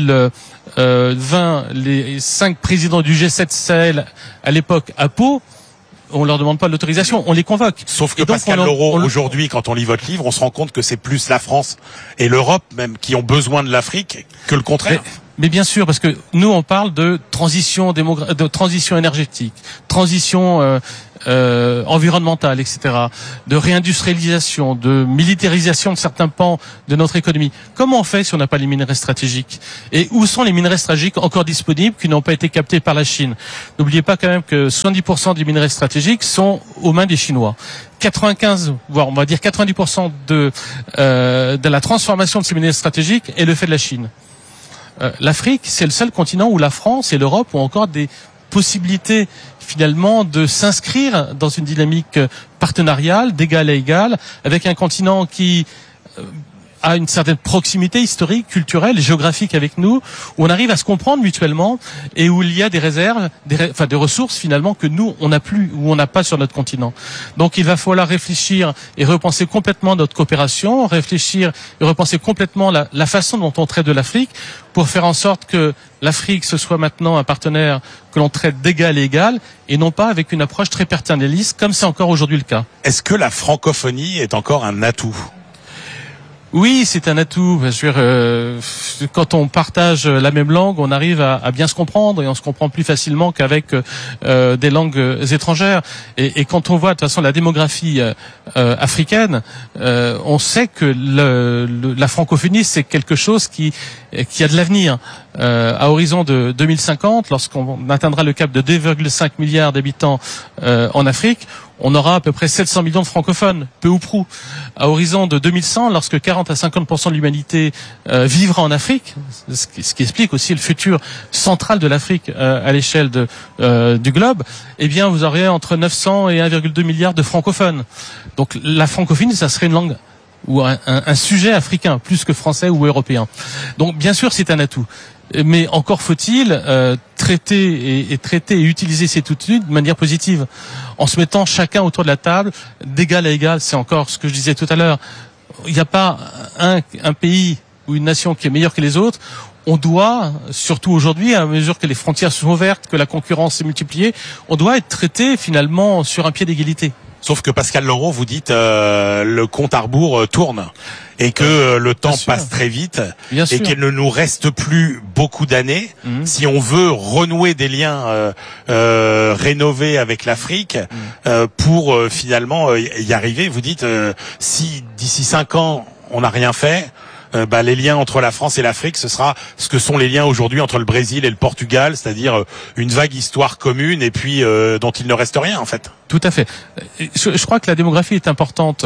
S10: 2020 les 5 présidents du G7 Sahel à l'époque à Pau, on leur demande pas l'autorisation, on les convoque.
S8: Sauf que Pascal Leroux, aujourd'hui, quand on lit votre livre, on se rend compte que c'est plus la France et l'Europe même qui ont besoin de l'Afrique que le contraire.
S10: Mais bien sûr, parce que nous on parle de transition de transition énergétique, transition environnementale, etc., de réindustrialisation, de militarisation de certains pans de notre économie. Comment on fait si on n'a pas les minerais stratégiques? Et où sont les minerais stratégiques encore disponibles qui n'ont pas été captés par la Chine? N'oubliez pas quand même que 70% des minerais stratégiques sont aux mains des Chinois. 95, voire on va dire 90% de la transformation de ces minerais stratégiques est le fait de la Chine. L'Afrique, c'est le seul continent où la France et l'Europe ont encore des possibilités finalement de s'inscrire dans une dynamique partenariale d'égal à égal avec un continent qui a une certaine proximité historique, culturelle, géographique avec nous, où on arrive à se comprendre mutuellement et où il y a des réserves, des ressources finalement que nous on n'a plus ou on n'a pas sur notre continent. Donc il va falloir réfléchir et repenser complètement notre coopération, réfléchir et repenser complètement la façon dont on traite de l'Afrique pour faire en sorte que l'Afrique ce soit maintenant un partenaire que l'on traite d'égal à égal et non pas avec une approche très paternaliste comme c'est encore aujourd'hui le cas.
S8: Est-ce que la francophonie est encore un atout ?
S10: Oui, c'est un atout. Je veux dire, quand on partage la même langue, on arrive à bien se comprendre et on se comprend plus facilement qu'avec des langues étrangères. Et quand on voit de toute façon la démographie africaine, on sait que la francophonie c'est quelque chose qui a de l'avenir. À horizon de 2050, lorsqu'on atteindra le cap de 2,5 milliards d'habitants en Afrique, on aura à peu près 700 millions de francophones, peu ou prou. À horizon de 2100, lorsque 40 à 50% de l'humanité vivra en Afrique, ce qui explique aussi le futur central de l'Afrique à l'échelle du globe, eh bien vous aurez entre 900 et 1,2 milliard de francophones. Donc la francophonie, ça serait une langue ou un sujet africain, plus que français ou européen. Donc bien sûr, c'est un atout. Mais encore faut-il traiter et utiliser cet outil de manière positive, en se mettant chacun autour de la table, d'égal à égal. C'est encore ce que je disais tout à l'heure. Il n'y a pas un pays ou une nation qui est meilleur que les autres. On doit, surtout aujourd'hui, à mesure que les frontières sont ouvertes, que la concurrence est multipliée, on doit être traité finalement sur un pied d'égalité.
S8: Sauf que Pascal Leroux, vous dites le compte à rebours tourne et que le temps passe très vite et qu'il ne nous reste plus beaucoup d'années si on veut renouer des liens rénovés avec l'Afrique pour finalement y arriver. Vous dites si d'ici 5 ans on n'a rien fait, les liens entre la France et l'Afrique, ce sera ce que sont les liens aujourd'hui entre le Brésil et le Portugal, c'est-à-dire une vague histoire commune et puis dont il ne reste rien en fait.
S10: Tout à fait. Je crois que la démographie est importante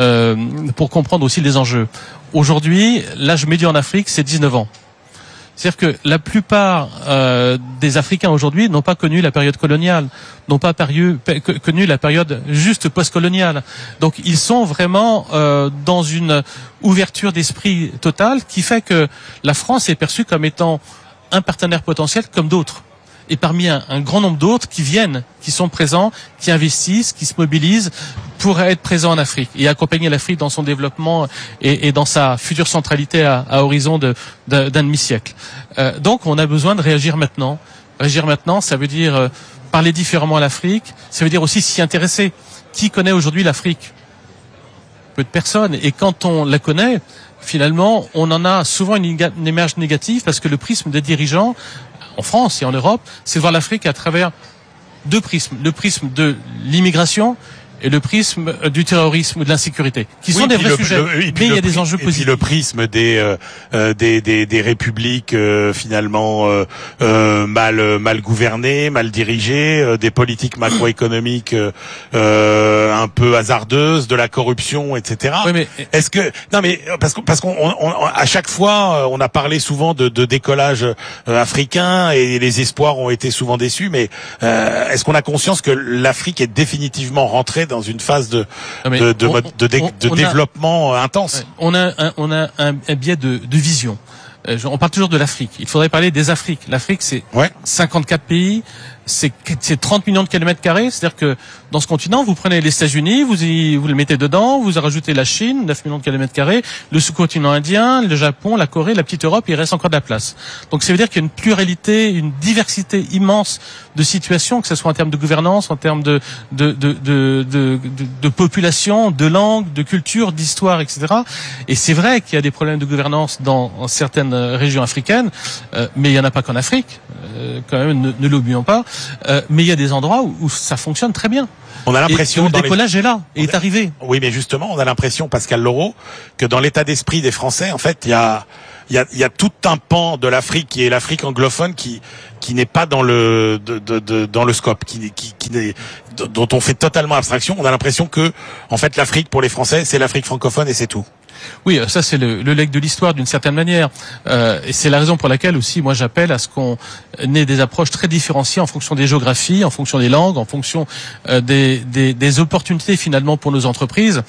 S10: pour comprendre aussi les enjeux. Aujourd'hui, l'âge médian en Afrique, c'est 19 ans. C'est-à-dire que la plupart des Africains aujourd'hui n'ont pas connu la période coloniale, n'ont pas connu la période juste post-coloniale. Donc ils sont vraiment dans une ouverture d'esprit totale qui fait que la France est perçue comme étant un partenaire potentiel comme d'autres. Et parmi un grand nombre d'autres qui viennent, qui sont présents, qui investissent, qui se mobilisent pour être présents en Afrique et accompagner l'Afrique dans son développement et dans sa future centralité à horizon d'un demi-siècle. Donc on a besoin de réagir maintenant. Réagir maintenant, ça veut dire parler différemment à l'Afrique, ça veut dire aussi s'y intéresser. Qui connaît aujourd'hui l'Afrique ? Peu de personnes. Et quand on la connaît, finalement, on en a souvent une image négative parce que le prisme des dirigeants en France et en Europe, c'est de voir l'Afrique à travers 2 prismes. Le prisme de l'immigration et le prisme du terrorisme ou de l'insécurité, qui sont des vrais sujets, mais il y a des enjeux positifs.
S8: Et puis le prisme des républiques finalement mal gouvernées, mal dirigées, des politiques macroéconomiques un peu hasardeuses, de la corruption, etc.
S10: Oui, mais
S8: est-ce que parce qu'on à chaque fois on a parlé souvent de décollage africain et les espoirs ont été souvent déçus, mais est-ce qu'on a conscience que l'Afrique est définitivement rentrée dans une phase de développement intense?
S10: On a un biais de vision. on parle toujours de l'Afrique. Il faudrait parler des Afriques. L'Afrique, c'est 54 pays. C'est 30 millions de kilomètres carrés. C'est-à-dire que dans ce continent, vous prenez les États-Unis, vous le mettez dedans, vous rajoutez la Chine, 9 millions de kilomètres carrés, le sous-continent indien, le Japon, la Corée, la petite Europe, il reste encore de la place. Donc ça veut dire qu'il y a une pluralité, une diversité immense de situations, que ce soit en termes de gouvernance, en termes de population, de langue, de culture, d'histoire, etc. Et c'est vrai qu'il y a des problèmes de gouvernance dans certaines régions africaines, mais il n'y en a pas qu'en Afrique, quand même, ne l'oublions pas. Mais il y a des endroits où ça fonctionne très bien.
S8: On a l'impression
S10: le décollage est là, est arrivé.
S8: Oui, mais justement, on a l'impression, Pascal Laureau, que dans l'état d'esprit des Français, en fait, il y a tout un pan de l'Afrique qui est l'Afrique anglophone qui n'est pas dans le scope, dont on fait totalement abstraction. On a l'impression que, en fait, l'Afrique pour les Français, c'est l'Afrique francophone et c'est tout.
S10: Oui, ça c'est le legs de l'histoire d'une certaine manière, et c'est la raison pour laquelle aussi moi j'appelle à ce qu'on ait des approches très différenciées en fonction des géographies, en fonction des langues, en fonction des opportunités finalement pour nos entreprises.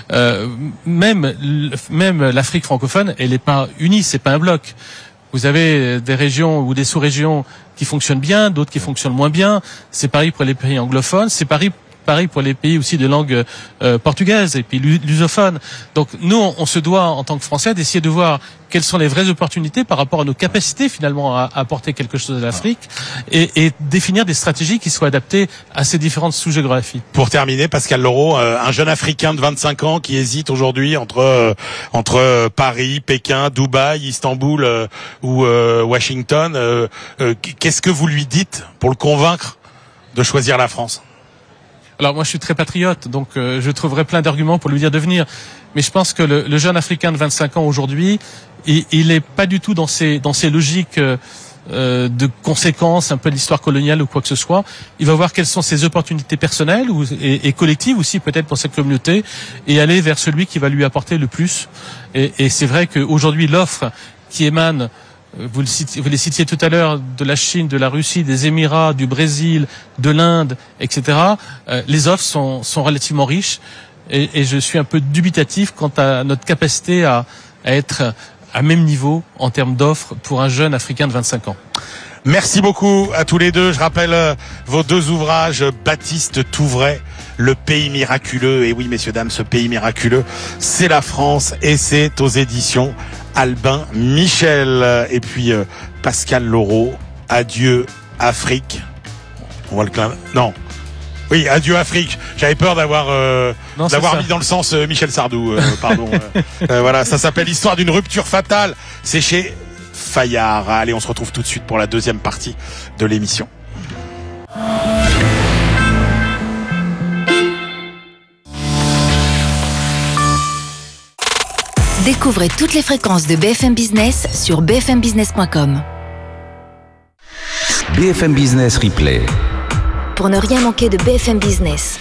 S10: Même l'Afrique francophone, elle n'est pas unie, c'est pas un bloc. Vous avez des régions ou des sous-régions qui fonctionnent bien, d'autres qui fonctionnent moins bien. C'est pareil pour les pays anglophones, c'est pareil pour les pays aussi de langue portugaise et puis lusophone. Donc nous, on se doit en tant que Français d'essayer de voir quelles sont les vraies opportunités par rapport à nos capacités finalement à apporter quelque chose à l'Afrique et définir des stratégies qui soient adaptées à ces différentes sous-géographies.
S8: Pour terminer, Pascal Laureau, un jeune Africain de 25 ans qui hésite aujourd'hui entre Paris, Pékin, Dubaï, Istanbul ou Washington, qu'est-ce que vous lui dites pour le convaincre de choisir la France ?
S10: Alors moi je suis très patriote, donc je trouverai plein d'arguments pour lui dire de venir. Mais je pense que le jeune Africain de 25 ans aujourd'hui, il est pas du tout dans ces logiques de conséquences, un peu de l'histoire coloniale ou quoi que ce soit. Il va voir quelles sont ses opportunités personnelles et collectives aussi peut-être pour cette communauté et aller vers celui qui va lui apporter le plus. Et c'est vrai qu'aujourd'hui l'offre qui émane, vous les citiez tout à l'heure, de la Chine, de la Russie, des Émirats, du Brésil, de l'Inde, etc. Les offres sont relativement riches et je suis un peu dubitatif quant à notre capacité à être à même niveau en termes d'offres pour un jeune Africain de 25 ans.
S8: Merci beaucoup à tous les deux. Je rappelle vos deux ouvrages, Baptiste Touvray, Le pays miraculeux. Et oui, messieurs, dames, ce pays miraculeux, c'est la France et c'est aux éditions Albin Michel. Et puis Pascal Laureau, Adieu Afrique. On va le clin. Non. Oui, Adieu Afrique. J'avais peur d'avoir mis dans le sens Michel Sardou. Pardon. Voilà, ça s'appelle Histoire d'une rupture fatale. C'est chez Fayard. Allez, on se retrouve tout de suite pour la deuxième partie de l'émission.
S4: Découvrez toutes les fréquences de BFM Business sur bfmbusiness.com.
S5: BFM Business Replay.
S4: Pour ne rien manquer de BFM Business.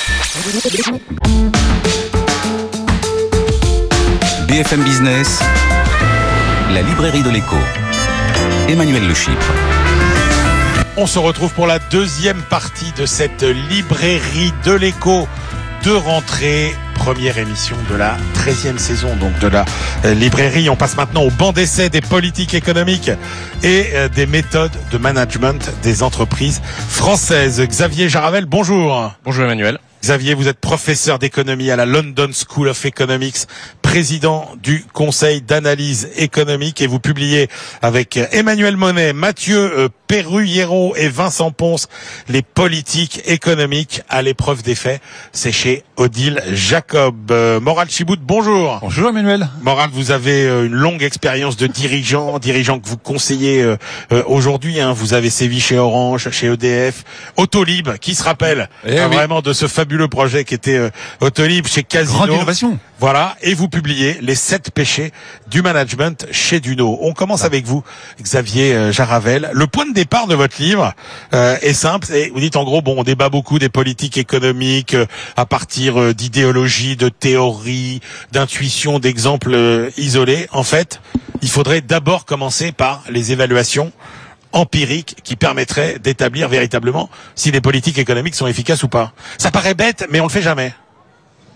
S5: BFM Business, la librairie de l'écho. Emmanuel Le Chypre.
S8: On se retrouve pour la deuxième partie de cette librairie de l'écho de rentrée. Première émission de la 13e saison donc de la librairie. On passe maintenant au banc d'essai des politiques économiques et des méthodes de management des entreprises françaises. Xavier Jaravel, bonjour.
S11: Bonjour Emmanuel.
S8: Xavier, vous êtes professeur d'économie à la London School of Economics, président du Conseil d'analyse économique et vous publiez avec Emmanuel Monet, Mathieu Perruyero et Vincent Ponce les politiques économiques à l'épreuve des faits. C'est chez Odile Jacob. Moral Chibout, bonjour.
S11: Bonjour Emmanuel.
S8: Moral, vous avez une longue expérience de dirigeant que vous conseillez aujourd'hui. Vous avez sévi chez Orange, chez EDF, Autolib, qui se rappelle vraiment de ce fabuleux projet qui était Autolib chez Casino.
S11: Grande innovation.
S8: Voilà, et vous publiez les 7 péchés du management chez Duno. On commence avec vous, Xavier Jaravel. Le point de départ de votre livre est simple. Et vous dites en gros, on débat beaucoup des politiques économiques à partir d'idéologies, de théories, d'intuitions, d'exemples isolés. En fait, il faudrait d'abord commencer par les évaluations empiriques qui permettraient d'établir véritablement si les politiques économiques sont efficaces ou pas. Ça paraît bête, mais on le fait jamais.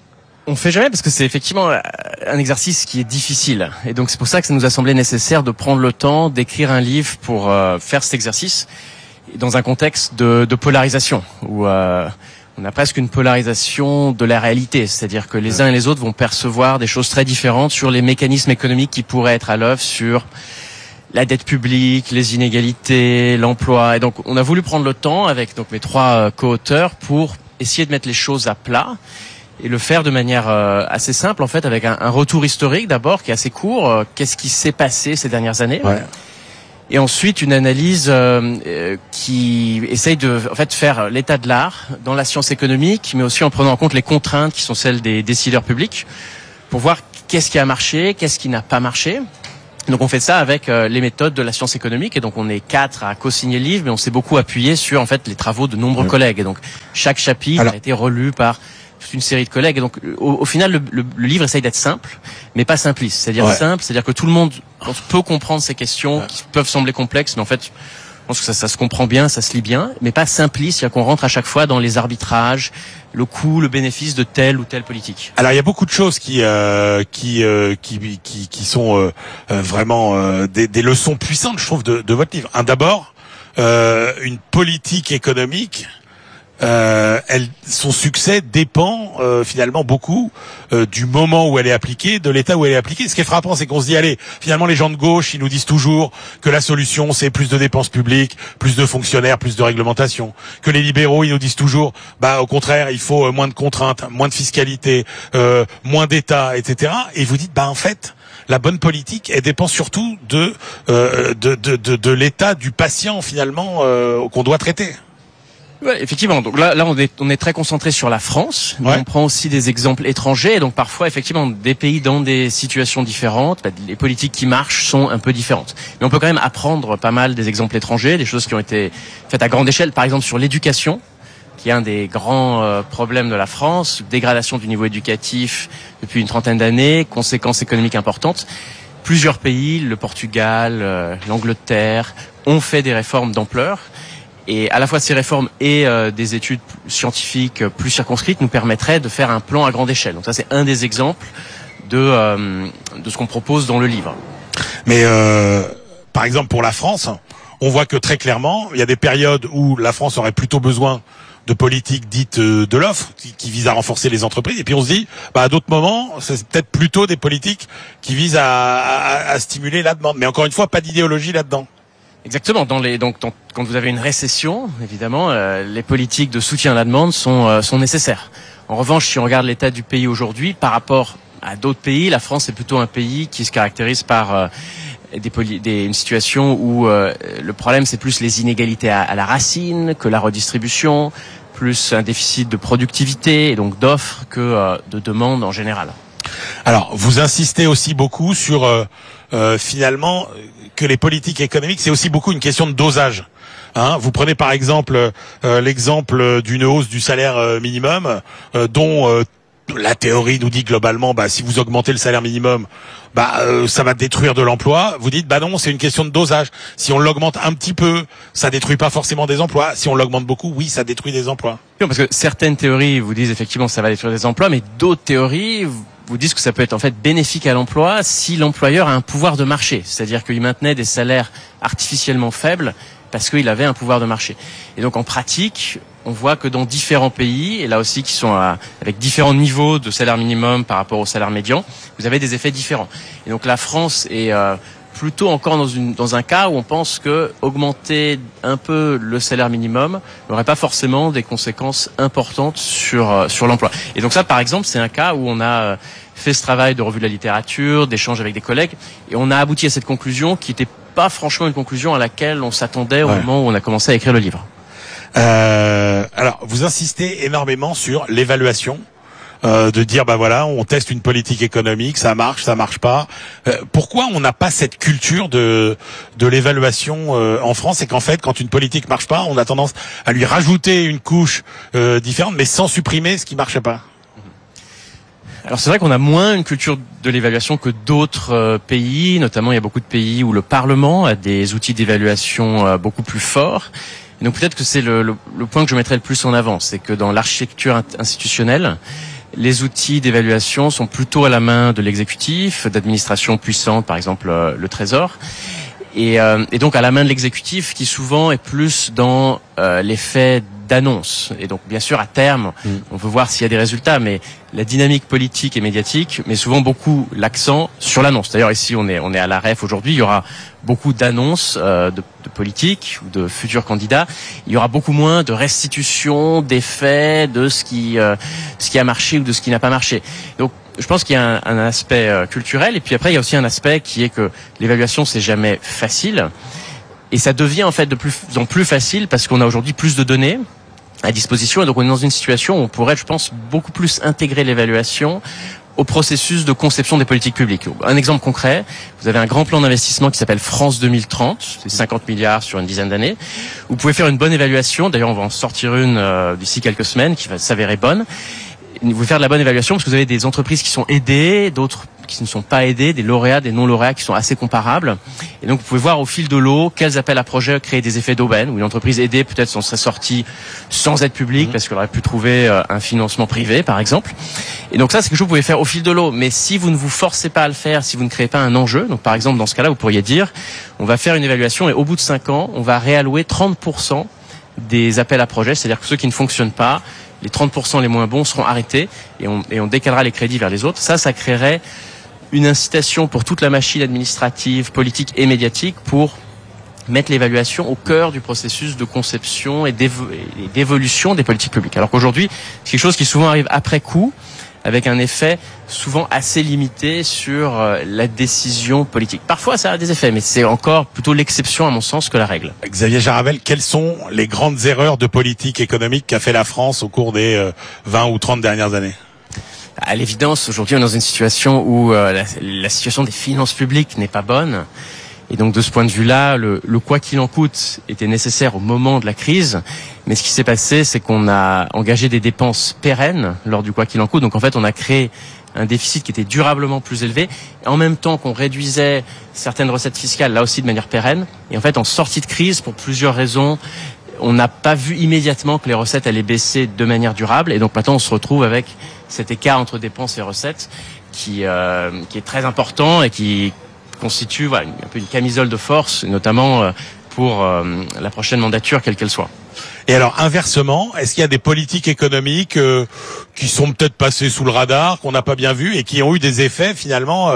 S11: On fait jamais parce que c'est effectivement un exercice qui est difficile. Et donc c'est pour ça que ça nous a semblé nécessaire de prendre le temps d'écrire un livre pour faire cet exercice dans un contexte de polarisation où on a presque une polarisation de la réalité. C'est-à-dire que les uns et les autres vont percevoir des choses très différentes sur les mécanismes économiques qui pourraient être à l'œuvre sur la dette publique, les inégalités, l'emploi. Et donc on a voulu prendre le temps avec donc mes 3 co-auteurs pour essayer de mettre les choses à plat et le faire de manière assez simple en fait, avec un retour historique d'abord qui est assez court. Qu'est-ce qui s'est passé ces dernières années ? Et ensuite une analyse qui essaye de en fait faire l'état de l'art dans la science économique, mais aussi en prenant en compte les contraintes qui sont celles des décideurs publics, pour voir qu'est-ce qui a marché, qu'est-ce qui n'a pas marché. Donc on fait ça avec les méthodes de la science économique, et donc on est 4 à co-signer le livre, mais on s'est beaucoup appuyé sur en fait les travaux de nombreux collègues. Et donc chaque chapitre a été relu par toute une série de collègues. Et donc au final le livre essaye d'être simple, mais pas simpliste. C'est-à-dire simple, c'est-à-dire que tout le monde peut comprendre ces questions qui peuvent sembler complexes, mais en fait je pense que ça se comprend bien, ça se lit bien, mais pas simpliste, c'est-à-dire qu'on rentre à chaque fois dans les arbitrages, le coût, le bénéfice de telle ou telle politique.
S8: Alors il y a beaucoup de choses qui sont vraiment des leçons puissantes, je trouve, de votre livre. D'abord, une politique économique. Son succès dépend finalement beaucoup du moment où elle est appliquée, de l'état où elle est appliquée. Ce qui est frappant, c'est qu'on se dit, allez, finalement les gens de gauche, ils nous disent toujours que la solution c'est plus de dépenses publiques, plus de fonctionnaires, plus de réglementation. Que les libéraux, ils nous disent toujours, au contraire, il faut moins de contraintes, moins de fiscalité, moins d'État, etc. Et vous dites, en fait, la bonne politique, elle dépend surtout de l'état du patient finalement qu'on doit traiter.
S11: Ouais, effectivement. Donc là, on est très concentré sur la France. Mais on prend aussi des exemples étrangers. Et donc parfois, effectivement, des pays dans des situations différentes, les politiques qui marchent sont un peu différentes. Mais on peut quand même apprendre pas mal des exemples étrangers, des choses qui ont été faites à grande échelle. Par exemple, sur l'éducation, qui est un des grands problèmes de la France, dégradation du niveau éducatif depuis une trentaine d'années, conséquences économiques importantes. Plusieurs pays, le Portugal, l'Angleterre, ont fait des réformes d'ampleur. Et à la fois ces réformes et des études scientifiques plus circonscrites nous permettraient de faire un plan à grande échelle. Donc ça, c'est un des exemples de ce qu'on propose dans le livre.
S8: Mais par exemple pour la France, on voit que très clairement, il y a des périodes où la France aurait plutôt besoin de politiques dites de l'offre, qui visent à renforcer les entreprises. Et puis on se dit, à d'autres moments, c'est peut-être plutôt des politiques qui visent à stimuler la demande. Mais encore une fois, pas d'idéologie là-dedans.
S11: Exactement. Quand vous avez une récession, évidemment, les politiques de soutien à la demande sont nécessaires. En revanche, si on regarde l'état du pays aujourd'hui, par rapport à d'autres pays, la France est plutôt un pays qui se caractérise par une situation où le problème c'est plus les inégalités à la racine que la redistribution, plus un déficit de productivité et donc d'offres que de demande en général.
S8: Alors, vous insistez aussi beaucoup sur finalement que les politiques économiques, c'est aussi beaucoup une question de dosage. Vous prenez par exemple l'exemple d'une hausse du salaire minimum, dont la théorie nous dit globalement, si vous augmentez le salaire minimum, ça va détruire de l'emploi. Vous dites, non, c'est une question de dosage. Si on l'augmente un petit peu, ça détruit pas forcément des emplois. Si on l'augmente beaucoup, oui, ça détruit des emplois.
S11: Non, parce que certaines théories vous disent effectivement que ça va détruire des emplois, mais d'autres théories vous disent que ça peut être en fait bénéfique à l'emploi si l'employeur a un pouvoir de marché. C'est-à-dire qu'il maintenait des salaires artificiellement faibles parce qu'il avait un pouvoir de marché. Et donc en pratique, on voit que dans différents pays, et là aussi qui sont avec différents niveaux de salaire minimum par rapport au salaire médian, vous avez des effets différents. Et donc la France est plutôt encore dans un cas où on pense que augmenter un peu le salaire minimum n'aurait pas forcément des conséquences importantes sur l'emploi. Et donc ça, par exemple, c'est un cas où on a fait ce travail de revue de la littérature, d'échange avec des collègues, et on a abouti à cette conclusion qui n'était pas franchement une conclusion à laquelle on s'attendait au moment où on a commencé à écrire le livre.
S8: Alors, vous insistez énormément sur l'évaluation, de dire on teste une politique économique, ça marche pas. Pourquoi on n'a pas cette culture de l'évaluation en France, et qu'en fait, quand une politique marche pas, on a tendance à lui rajouter une couche différente, mais sans supprimer ce qui marchait pas?
S11: Alors c'est vrai qu'on a moins une culture de l'évaluation que d'autres pays, notamment il y a beaucoup de pays où le Parlement a des outils d'évaluation beaucoup plus forts. Et donc peut-être que c'est le point que je mettrais le plus en avant, c'est que dans l'architecture institutionnelle, les outils d'évaluation sont plutôt à la main de l'exécutif, d'administrations puissantes, par exemple le Trésor. Et donc à la main de l'exécutif qui souvent est plus dans l'effet d'annonce. Et donc bien sûr à terme, on veut voir s'il y a des résultats, mais la dynamique politique et médiatique met souvent beaucoup l'accent sur l'annonce. D'ailleurs ici on est à la REF aujourd'hui, il y aura beaucoup d'annonces de politiques ou de futurs candidats. Il y aura beaucoup moins de restitution d'effets de ce qui a marché ou de ce qui n'a pas marché. Donc je pense qu'il y a un aspect culturel, et puis après il y a aussi un aspect qui est que l'évaluation c'est jamais facile, et ça devient en fait de plus en plus facile parce qu'on a aujourd'hui plus de données à disposition, et donc on est dans une situation où on pourrait, je pense, beaucoup plus intégrer l'évaluation au processus de conception des politiques publiques. Un exemple concret, vous avez un grand plan d'investissement qui s'appelle France 2030, c'est 50 milliards sur une dizaine d'années. Vous pouvez faire une bonne évaluation, d'ailleurs on va en sortir une d'ici quelques semaines qui va s'avérer bonne. Vous pouvez faire de la bonne évaluation parce que vous avez des entreprises qui sont aidées, d'autres qui ne sont pas aidées, des lauréats, des non-lauréats qui sont assez comparables. Et donc vous pouvez voir au fil de l'eau quels appels à projets créent des effets d'aubaine, où une entreprise aidée peut-être s'en serait sortie sans aide publique parce qu'elle aurait pu trouver un financement privé par exemple. Et donc ça c'est quelque chose que vous pouvez faire au fil de l'eau. Mais si vous ne vous forcez pas à le faire, si vous ne créez pas un enjeu, donc par exemple dans ce cas-là vous pourriez dire on va faire une évaluation et au bout de 5 ans on va réallouer 30% des appels à projets, c'est-à-dire que ceux qui ne fonctionnent pas, les 30% les moins bons seront arrêtés et on décalera les crédits vers les autres. Ça créerait une incitation pour toute la machine administrative, politique et médiatique pour mettre l'évaluation au cœur du processus de conception et d'évolution des politiques publiques. Alors qu'aujourd'hui, c'est quelque chose qui souvent arrive après coup, avec un effet souvent assez limité sur la décision politique. Parfois, ça a des effets, mais c'est encore plutôt l'exception, à mon sens, que la règle.
S8: Xavier Jarabel, quelles sont les grandes erreurs de politique économique qu'a fait la France au cours des 20 ou 30 dernières années ?
S11: À l'évidence, aujourd'hui, on est dans une situation où la situation des finances publiques n'est pas bonne. Et donc, de ce point de vue-là, le quoi qu'il en coûte était nécessaire au moment de la crise. Mais ce qui s'est passé, c'est qu'on a engagé des dépenses pérennes lors du quoi qu'il en coûte. Donc, en fait, on a créé un déficit qui était durablement plus élevé, en même temps qu'on réduisait certaines recettes fiscales, là aussi de manière pérenne. Et en fait, en sortie de crise, pour plusieurs raisons, on n'a pas vu immédiatement que les recettes allaient baisser de manière durable. Et donc, maintenant, on se retrouve avec cet écart entre dépenses et recettes qui est très important et qui constitue un peu une camisole de force, notamment pour la prochaine mandature, quelle qu'elle soit.
S8: Et alors, inversement, est-ce qu'il y a des politiques économiques qui sont peut-être passées sous le radar, qu'on n'a pas bien vues et qui ont eu des effets finalement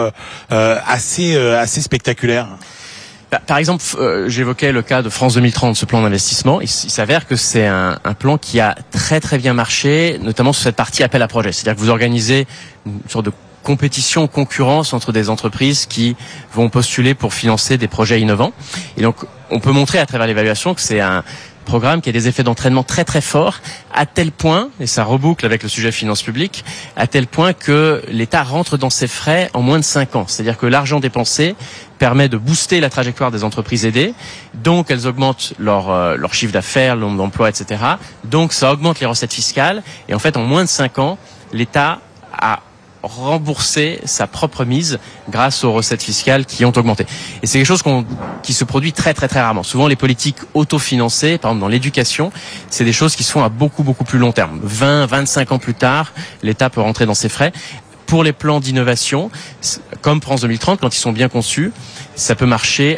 S8: assez spectaculaires ?
S11: Par exemple, j'évoquais le cas de France 2030, ce plan d'investissement. Il s'avère que c'est un plan qui a très très bien marché, notamment sur cette partie appel à projet. C'est-à-dire que vous organisez une sorte de compétition, concurrence entre des entreprises qui vont postuler pour financer des projets innovants. Et donc, on peut montrer à travers l'évaluation que c'est un programme qui a des effets d'entraînement très très forts, à tel point, et ça reboucle avec le sujet finances publiques, à tel point que l'État rentre dans ses frais en moins de 5 ans. C'est-à-dire que l'argent dépensé permet de booster la trajectoire des entreprises aidées, donc elles augmentent leur chiffre d'affaires, le nombre d'emplois, etc. Donc ça augmente les recettes fiscales, et en fait en moins de 5 ans, l'État a rembourser sa propre mise grâce aux recettes fiscales qui ont augmenté. Et c'est quelque chose qui se produit très très très rarement. Souvent les politiques autofinancées, par exemple dans l'éducation, c'est des choses qui se font à beaucoup beaucoup plus long terme. 20, 25 ans plus tard, l'État peut rentrer dans ses frais. Pour les plans d'innovation, comme France 2030, quand ils sont bien conçus, ça peut marcher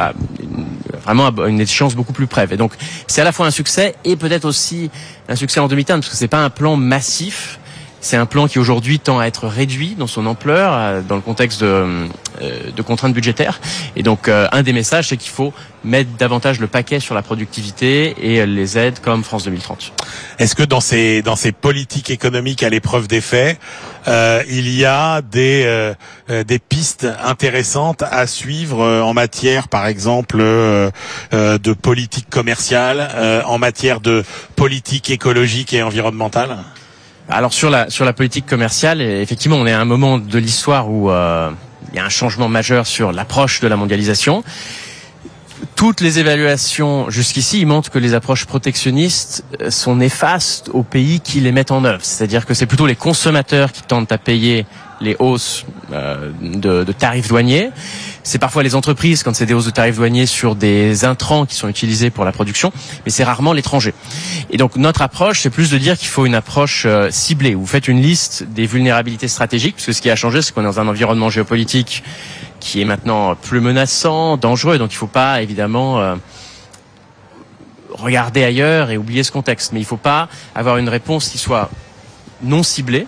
S11: vraiment à une échéance beaucoup plus brève. Et donc c'est à la fois un succès et peut-être aussi un succès en demi-teinte, parce que c'est pas un plan massif. C'est un plan qui aujourd'hui tend à être réduit dans son ampleur dans le contexte de contraintes budgétaires. Et donc un des messages, c'est qu'il faut mettre davantage le paquet sur la productivité et les aides comme France 2030.
S8: Est-ce que dans ces politiques économiques à l'épreuve des faits, il y a des pistes intéressantes à suivre en matière, par exemple, de politique commerciale, en matière de politique écologique et environnementale ?
S11: Alors sur la politique commerciale, effectivement, on est à un moment de l'histoire où il y a un changement majeur sur l'approche de la mondialisation. Toutes les évaluations jusqu'ici montrent que les approches protectionnistes sont néfastes aux pays qui les mettent en œuvre. C'est-à-dire que c'est plutôt les consommateurs qui tentent à payer les hausses de tarifs douaniers. C'est parfois les entreprises quand c'est des hausses de tarifs douaniers sur des intrants qui sont utilisés pour la production, mais c'est rarement l'étranger. Et donc notre approche, c'est plus de dire qu'il faut une approche ciblée. Vous faites une liste des vulnérabilités stratégiques, parce que ce qui a changé, c'est qu'on est dans un environnement géopolitique qui est maintenant plus menaçant, dangereux, donc il ne faut pas évidemment regarder ailleurs et oublier ce contexte. Mais il ne faut pas avoir une réponse qui soit non ciblée.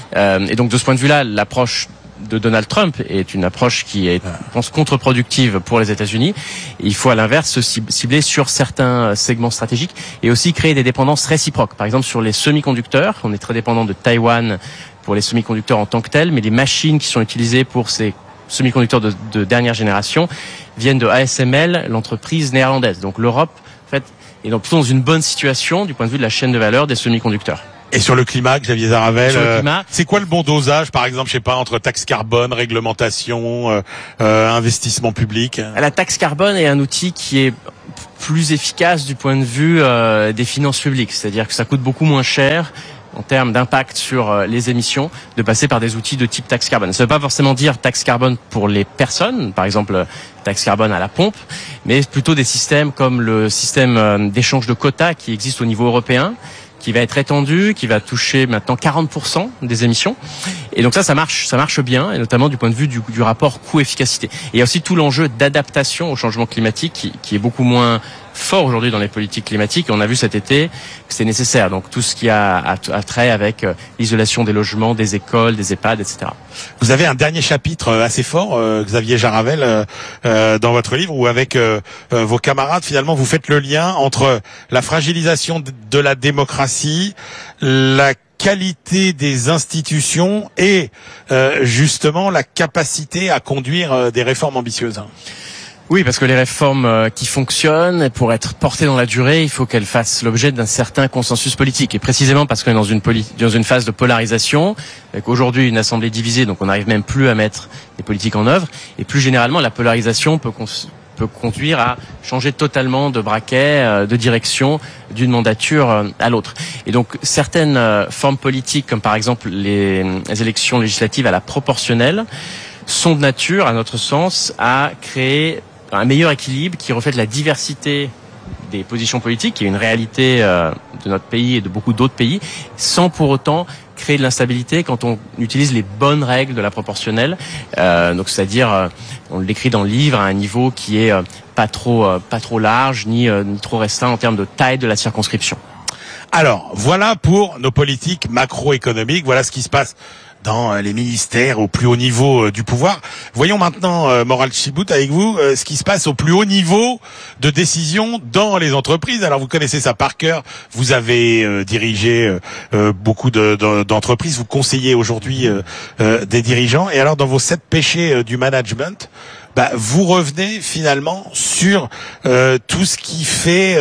S11: Et donc de ce point de vue-là, l'approche de Donald Trump est une approche qui est, je pense, contre-productive pour les États-Unis. Il faut à l'inverse se cibler sur certains segments stratégiques et aussi créer des dépendances réciproques. Par exemple, sur les semi-conducteurs, on est très dépendant de Taïwan pour les semi-conducteurs en tant que tels, mais les machines qui sont utilisées pour ces semi-conducteurs de dernière génération viennent de ASML, l'entreprise néerlandaise. Donc l'Europe, en fait, est plutôt dans une bonne situation du point de vue de la chaîne de valeur des semi-conducteurs.
S8: Et sur le climat, Xavier Zaravel, c'est quoi le bon dosage, par exemple, je sais pas, entre taxe carbone, réglementation, investissement public?
S11: La taxe carbone est un outil qui est plus efficace du point de vue des finances publiques, c'est-à-dire que ça coûte beaucoup moins cher en termes d'impact sur les émissions, de passer par des outils de type taxe carbone. Ça ne veut pas forcément dire taxe carbone pour les personnes, par exemple taxe carbone à la pompe, mais plutôt des systèmes comme le système d'échange de quotas qui existe au niveau européen, qui va être étendu, qui va toucher maintenant 40% des émissions. Et donc ça marche bien, et notamment du point de vue du rapport coût-efficacité. Et il y a aussi tout l'enjeu d'adaptation au changement climatique qui est beaucoup moins fort aujourd'hui dans les politiques climatiques. Et on a vu cet été que c'est nécessaire. Donc tout ce qui a trait avec l'isolation des logements, des écoles, des EHPAD, etc.
S8: Vous avez un dernier chapitre assez fort, Xavier Jaravel, dans votre livre, où avec vos camarades, finalement, vous faites le lien entre la fragilisation de la démocratie, la qualité des institutions et justement la capacité à conduire des réformes ambitieuses.
S11: Oui, parce que les réformes qui fonctionnent, pour être portées dans la durée, il faut qu'elles fassent l'objet d'un certain consensus politique. Et précisément parce qu'on est dans une phase de polarisation, avec aujourd'hui une assemblée divisée, donc on n'arrive même plus à mettre des politiques en œuvre. Et plus généralement, la polarisation peut conduire à changer totalement de braquet, de direction d'une mandature à l'autre. Et donc certaines formes politiques, comme par exemple les élections législatives à la proportionnelle, sont de nature, à notre sens, à créer un meilleur équilibre qui reflète la diversité des positions politiques, qui est une réalité de notre pays et de beaucoup d'autres pays, sans pour autant créer de l'instabilité quand on utilise les bonnes règles de la proportionnelle. Donc c'est-à-dire, on l'écrit dans le livre, à un niveau qui est pas trop large ni trop restreint en termes de taille de la circonscription.
S8: Alors, voilà pour nos politiques macroéconomiques, voilà ce qui se passe dans les ministères au plus haut niveau du pouvoir. Voyons maintenant, Moral Chibout, avec vous, ce qui se passe au plus haut niveau de décision dans les entreprises. Alors, vous connaissez ça par cœur. Vous avez dirigé beaucoup d'entreprises. Vous conseillez aujourd'hui des dirigeants. Et alors, dans vos 7 péchés du management, vous revenez finalement sur tout ce qui fait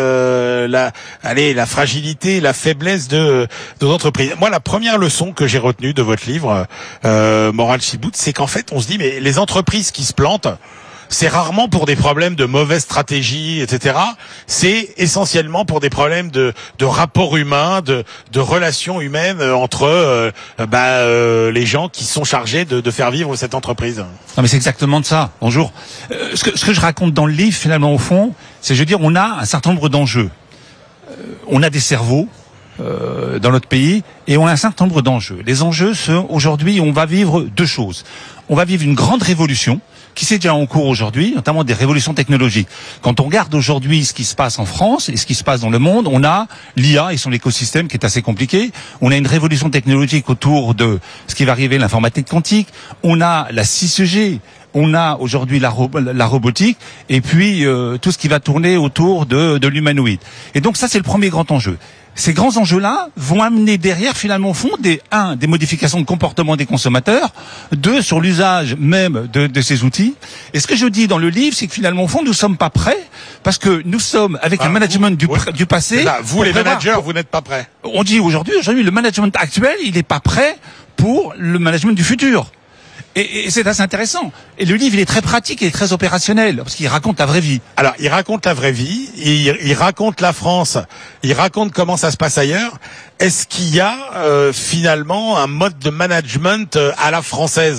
S8: la fragilité, la faiblesse de nos entreprises. Moi, la première leçon que j'ai retenue de votre livre, Moral Chibout, c'est qu'en fait, on se dit, mais les entreprises qui se plantent, c'est rarement pour des problèmes de mauvaise stratégie, etc. C'est essentiellement pour des problèmes de rapports humains, de relations humaines entre les gens qui sont chargés de faire vivre cette entreprise.
S9: Non mais c'est exactement de ça. Bonjour. Ce que je raconte dans le livre, finalement, au fond, c'est, je veux dire, on a un certain nombre d'enjeux. On a des cerveaux dans notre pays et on a un certain nombre d'enjeux. Les enjeux sont, aujourd'hui, on va vivre 2 choses. On va vivre une grande révolution qui s'est déjà en cours aujourd'hui, notamment des révolutions technologiques. Quand on regarde aujourd'hui ce qui se passe en France et ce qui se passe dans le monde, on a l'IA et son écosystème qui est assez compliqué. On a une révolution technologique autour de ce qui va arriver, l'informatique quantique. On a la 6G. On a aujourd'hui la robotique et puis tout ce qui va tourner autour de l'humanoïde. Et donc ça, c'est le premier grand enjeu. Ces grands enjeux-là vont amener derrière, finalement, au fond, des modifications de comportement des consommateurs, 2, sur l'usage même de ces outils. Et ce que je dis dans le livre, c'est que finalement, au fond, nous sommes pas prêts, parce que nous sommes avec un management du passé.
S8: Là, vous, les managers, vous n'êtes pas prêts.
S9: On dit aujourd'hui, le management actuel, il n'est pas prêt pour le management du futur. Et c'est assez intéressant. Et le livre, il est très pratique et très opérationnel, parce qu'il raconte la vraie vie.
S8: Alors, il raconte la vraie vie, il raconte la France, il raconte comment ça se passe ailleurs. Est-ce qu'il y a finalement un mode de management à la française ?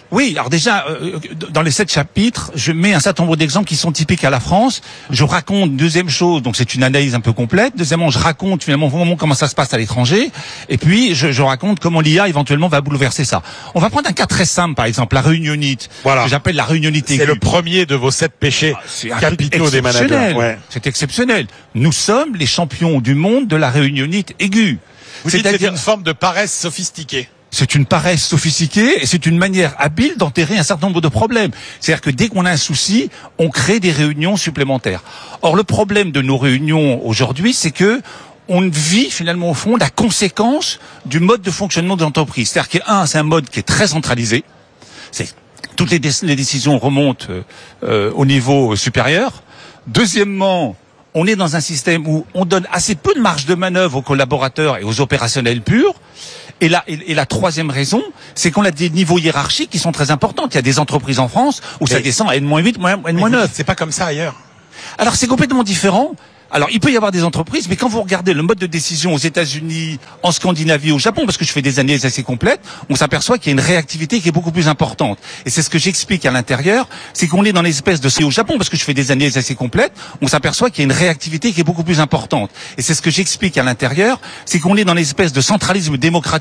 S8: Oui, alors déjà, dans les 7 chapitres, je mets un certain nombre d'exemples qui sont typiques à la France. Je raconte, deuxième chose, donc c'est une analyse un peu complète. Deuxièmement, je raconte finalement comment ça se passe à l'étranger. Et puis, je raconte comment l'IA éventuellement va bouleverser ça. On va prendre un cas très simple, par exemple, la réunionite. Voilà. Que j'appelle la réunionite aiguë.
S12: C'est le premier de vos 7 péchés capitaux des managers.
S8: Ouais. C'est exceptionnel. Nous sommes les champions du monde de la réunionite aiguë.
S12: C'est une forme de paresse sophistiquée.
S8: C'est une paresse sophistiquée et c'est une manière habile d'enterrer un certain nombre de problèmes. C'est-à-dire que dès qu'on a un souci, on crée des réunions supplémentaires. Or, le problème de nos réunions aujourd'hui, c'est que on vit finalement au fond la conséquence du mode de fonctionnement de l'entreprise. C'est-à-dire que c'est un mode qui est très centralisé. Toutes les décisions remontent au niveau supérieur. Deuxièmement, on est dans un système où on donne assez peu de marge de manœuvre aux collaborateurs et aux opérationnels purs. Et la troisième raison, c'est qu'on a des niveaux hiérarchiques qui sont très importants. Il y a des entreprises en France où ça descend à N-8, N-9.
S12: C'est pas comme ça ailleurs.
S8: Alors c'est complètement différent. Alors, il peut y avoir des entreprises, mais quand vous regardez le mode de décision aux États-Unis, en Scandinavie, au Japon, parce que je fais des analyses assez complètes, on s'aperçoit qu'il y a une réactivité qui est beaucoup plus importante. Et c'est ce que j'explique à l'intérieur, c'est qu'on est dans l'espèce de... Au Japon, parce que je fais des analyses assez complètes, on s'aperçoit qu'il y a une réactivité qui est beaucoup plus importante. Et c'est ce que j'explique à l'intérieur, c'est qu'on est dans l'espèce de centralisme démocratique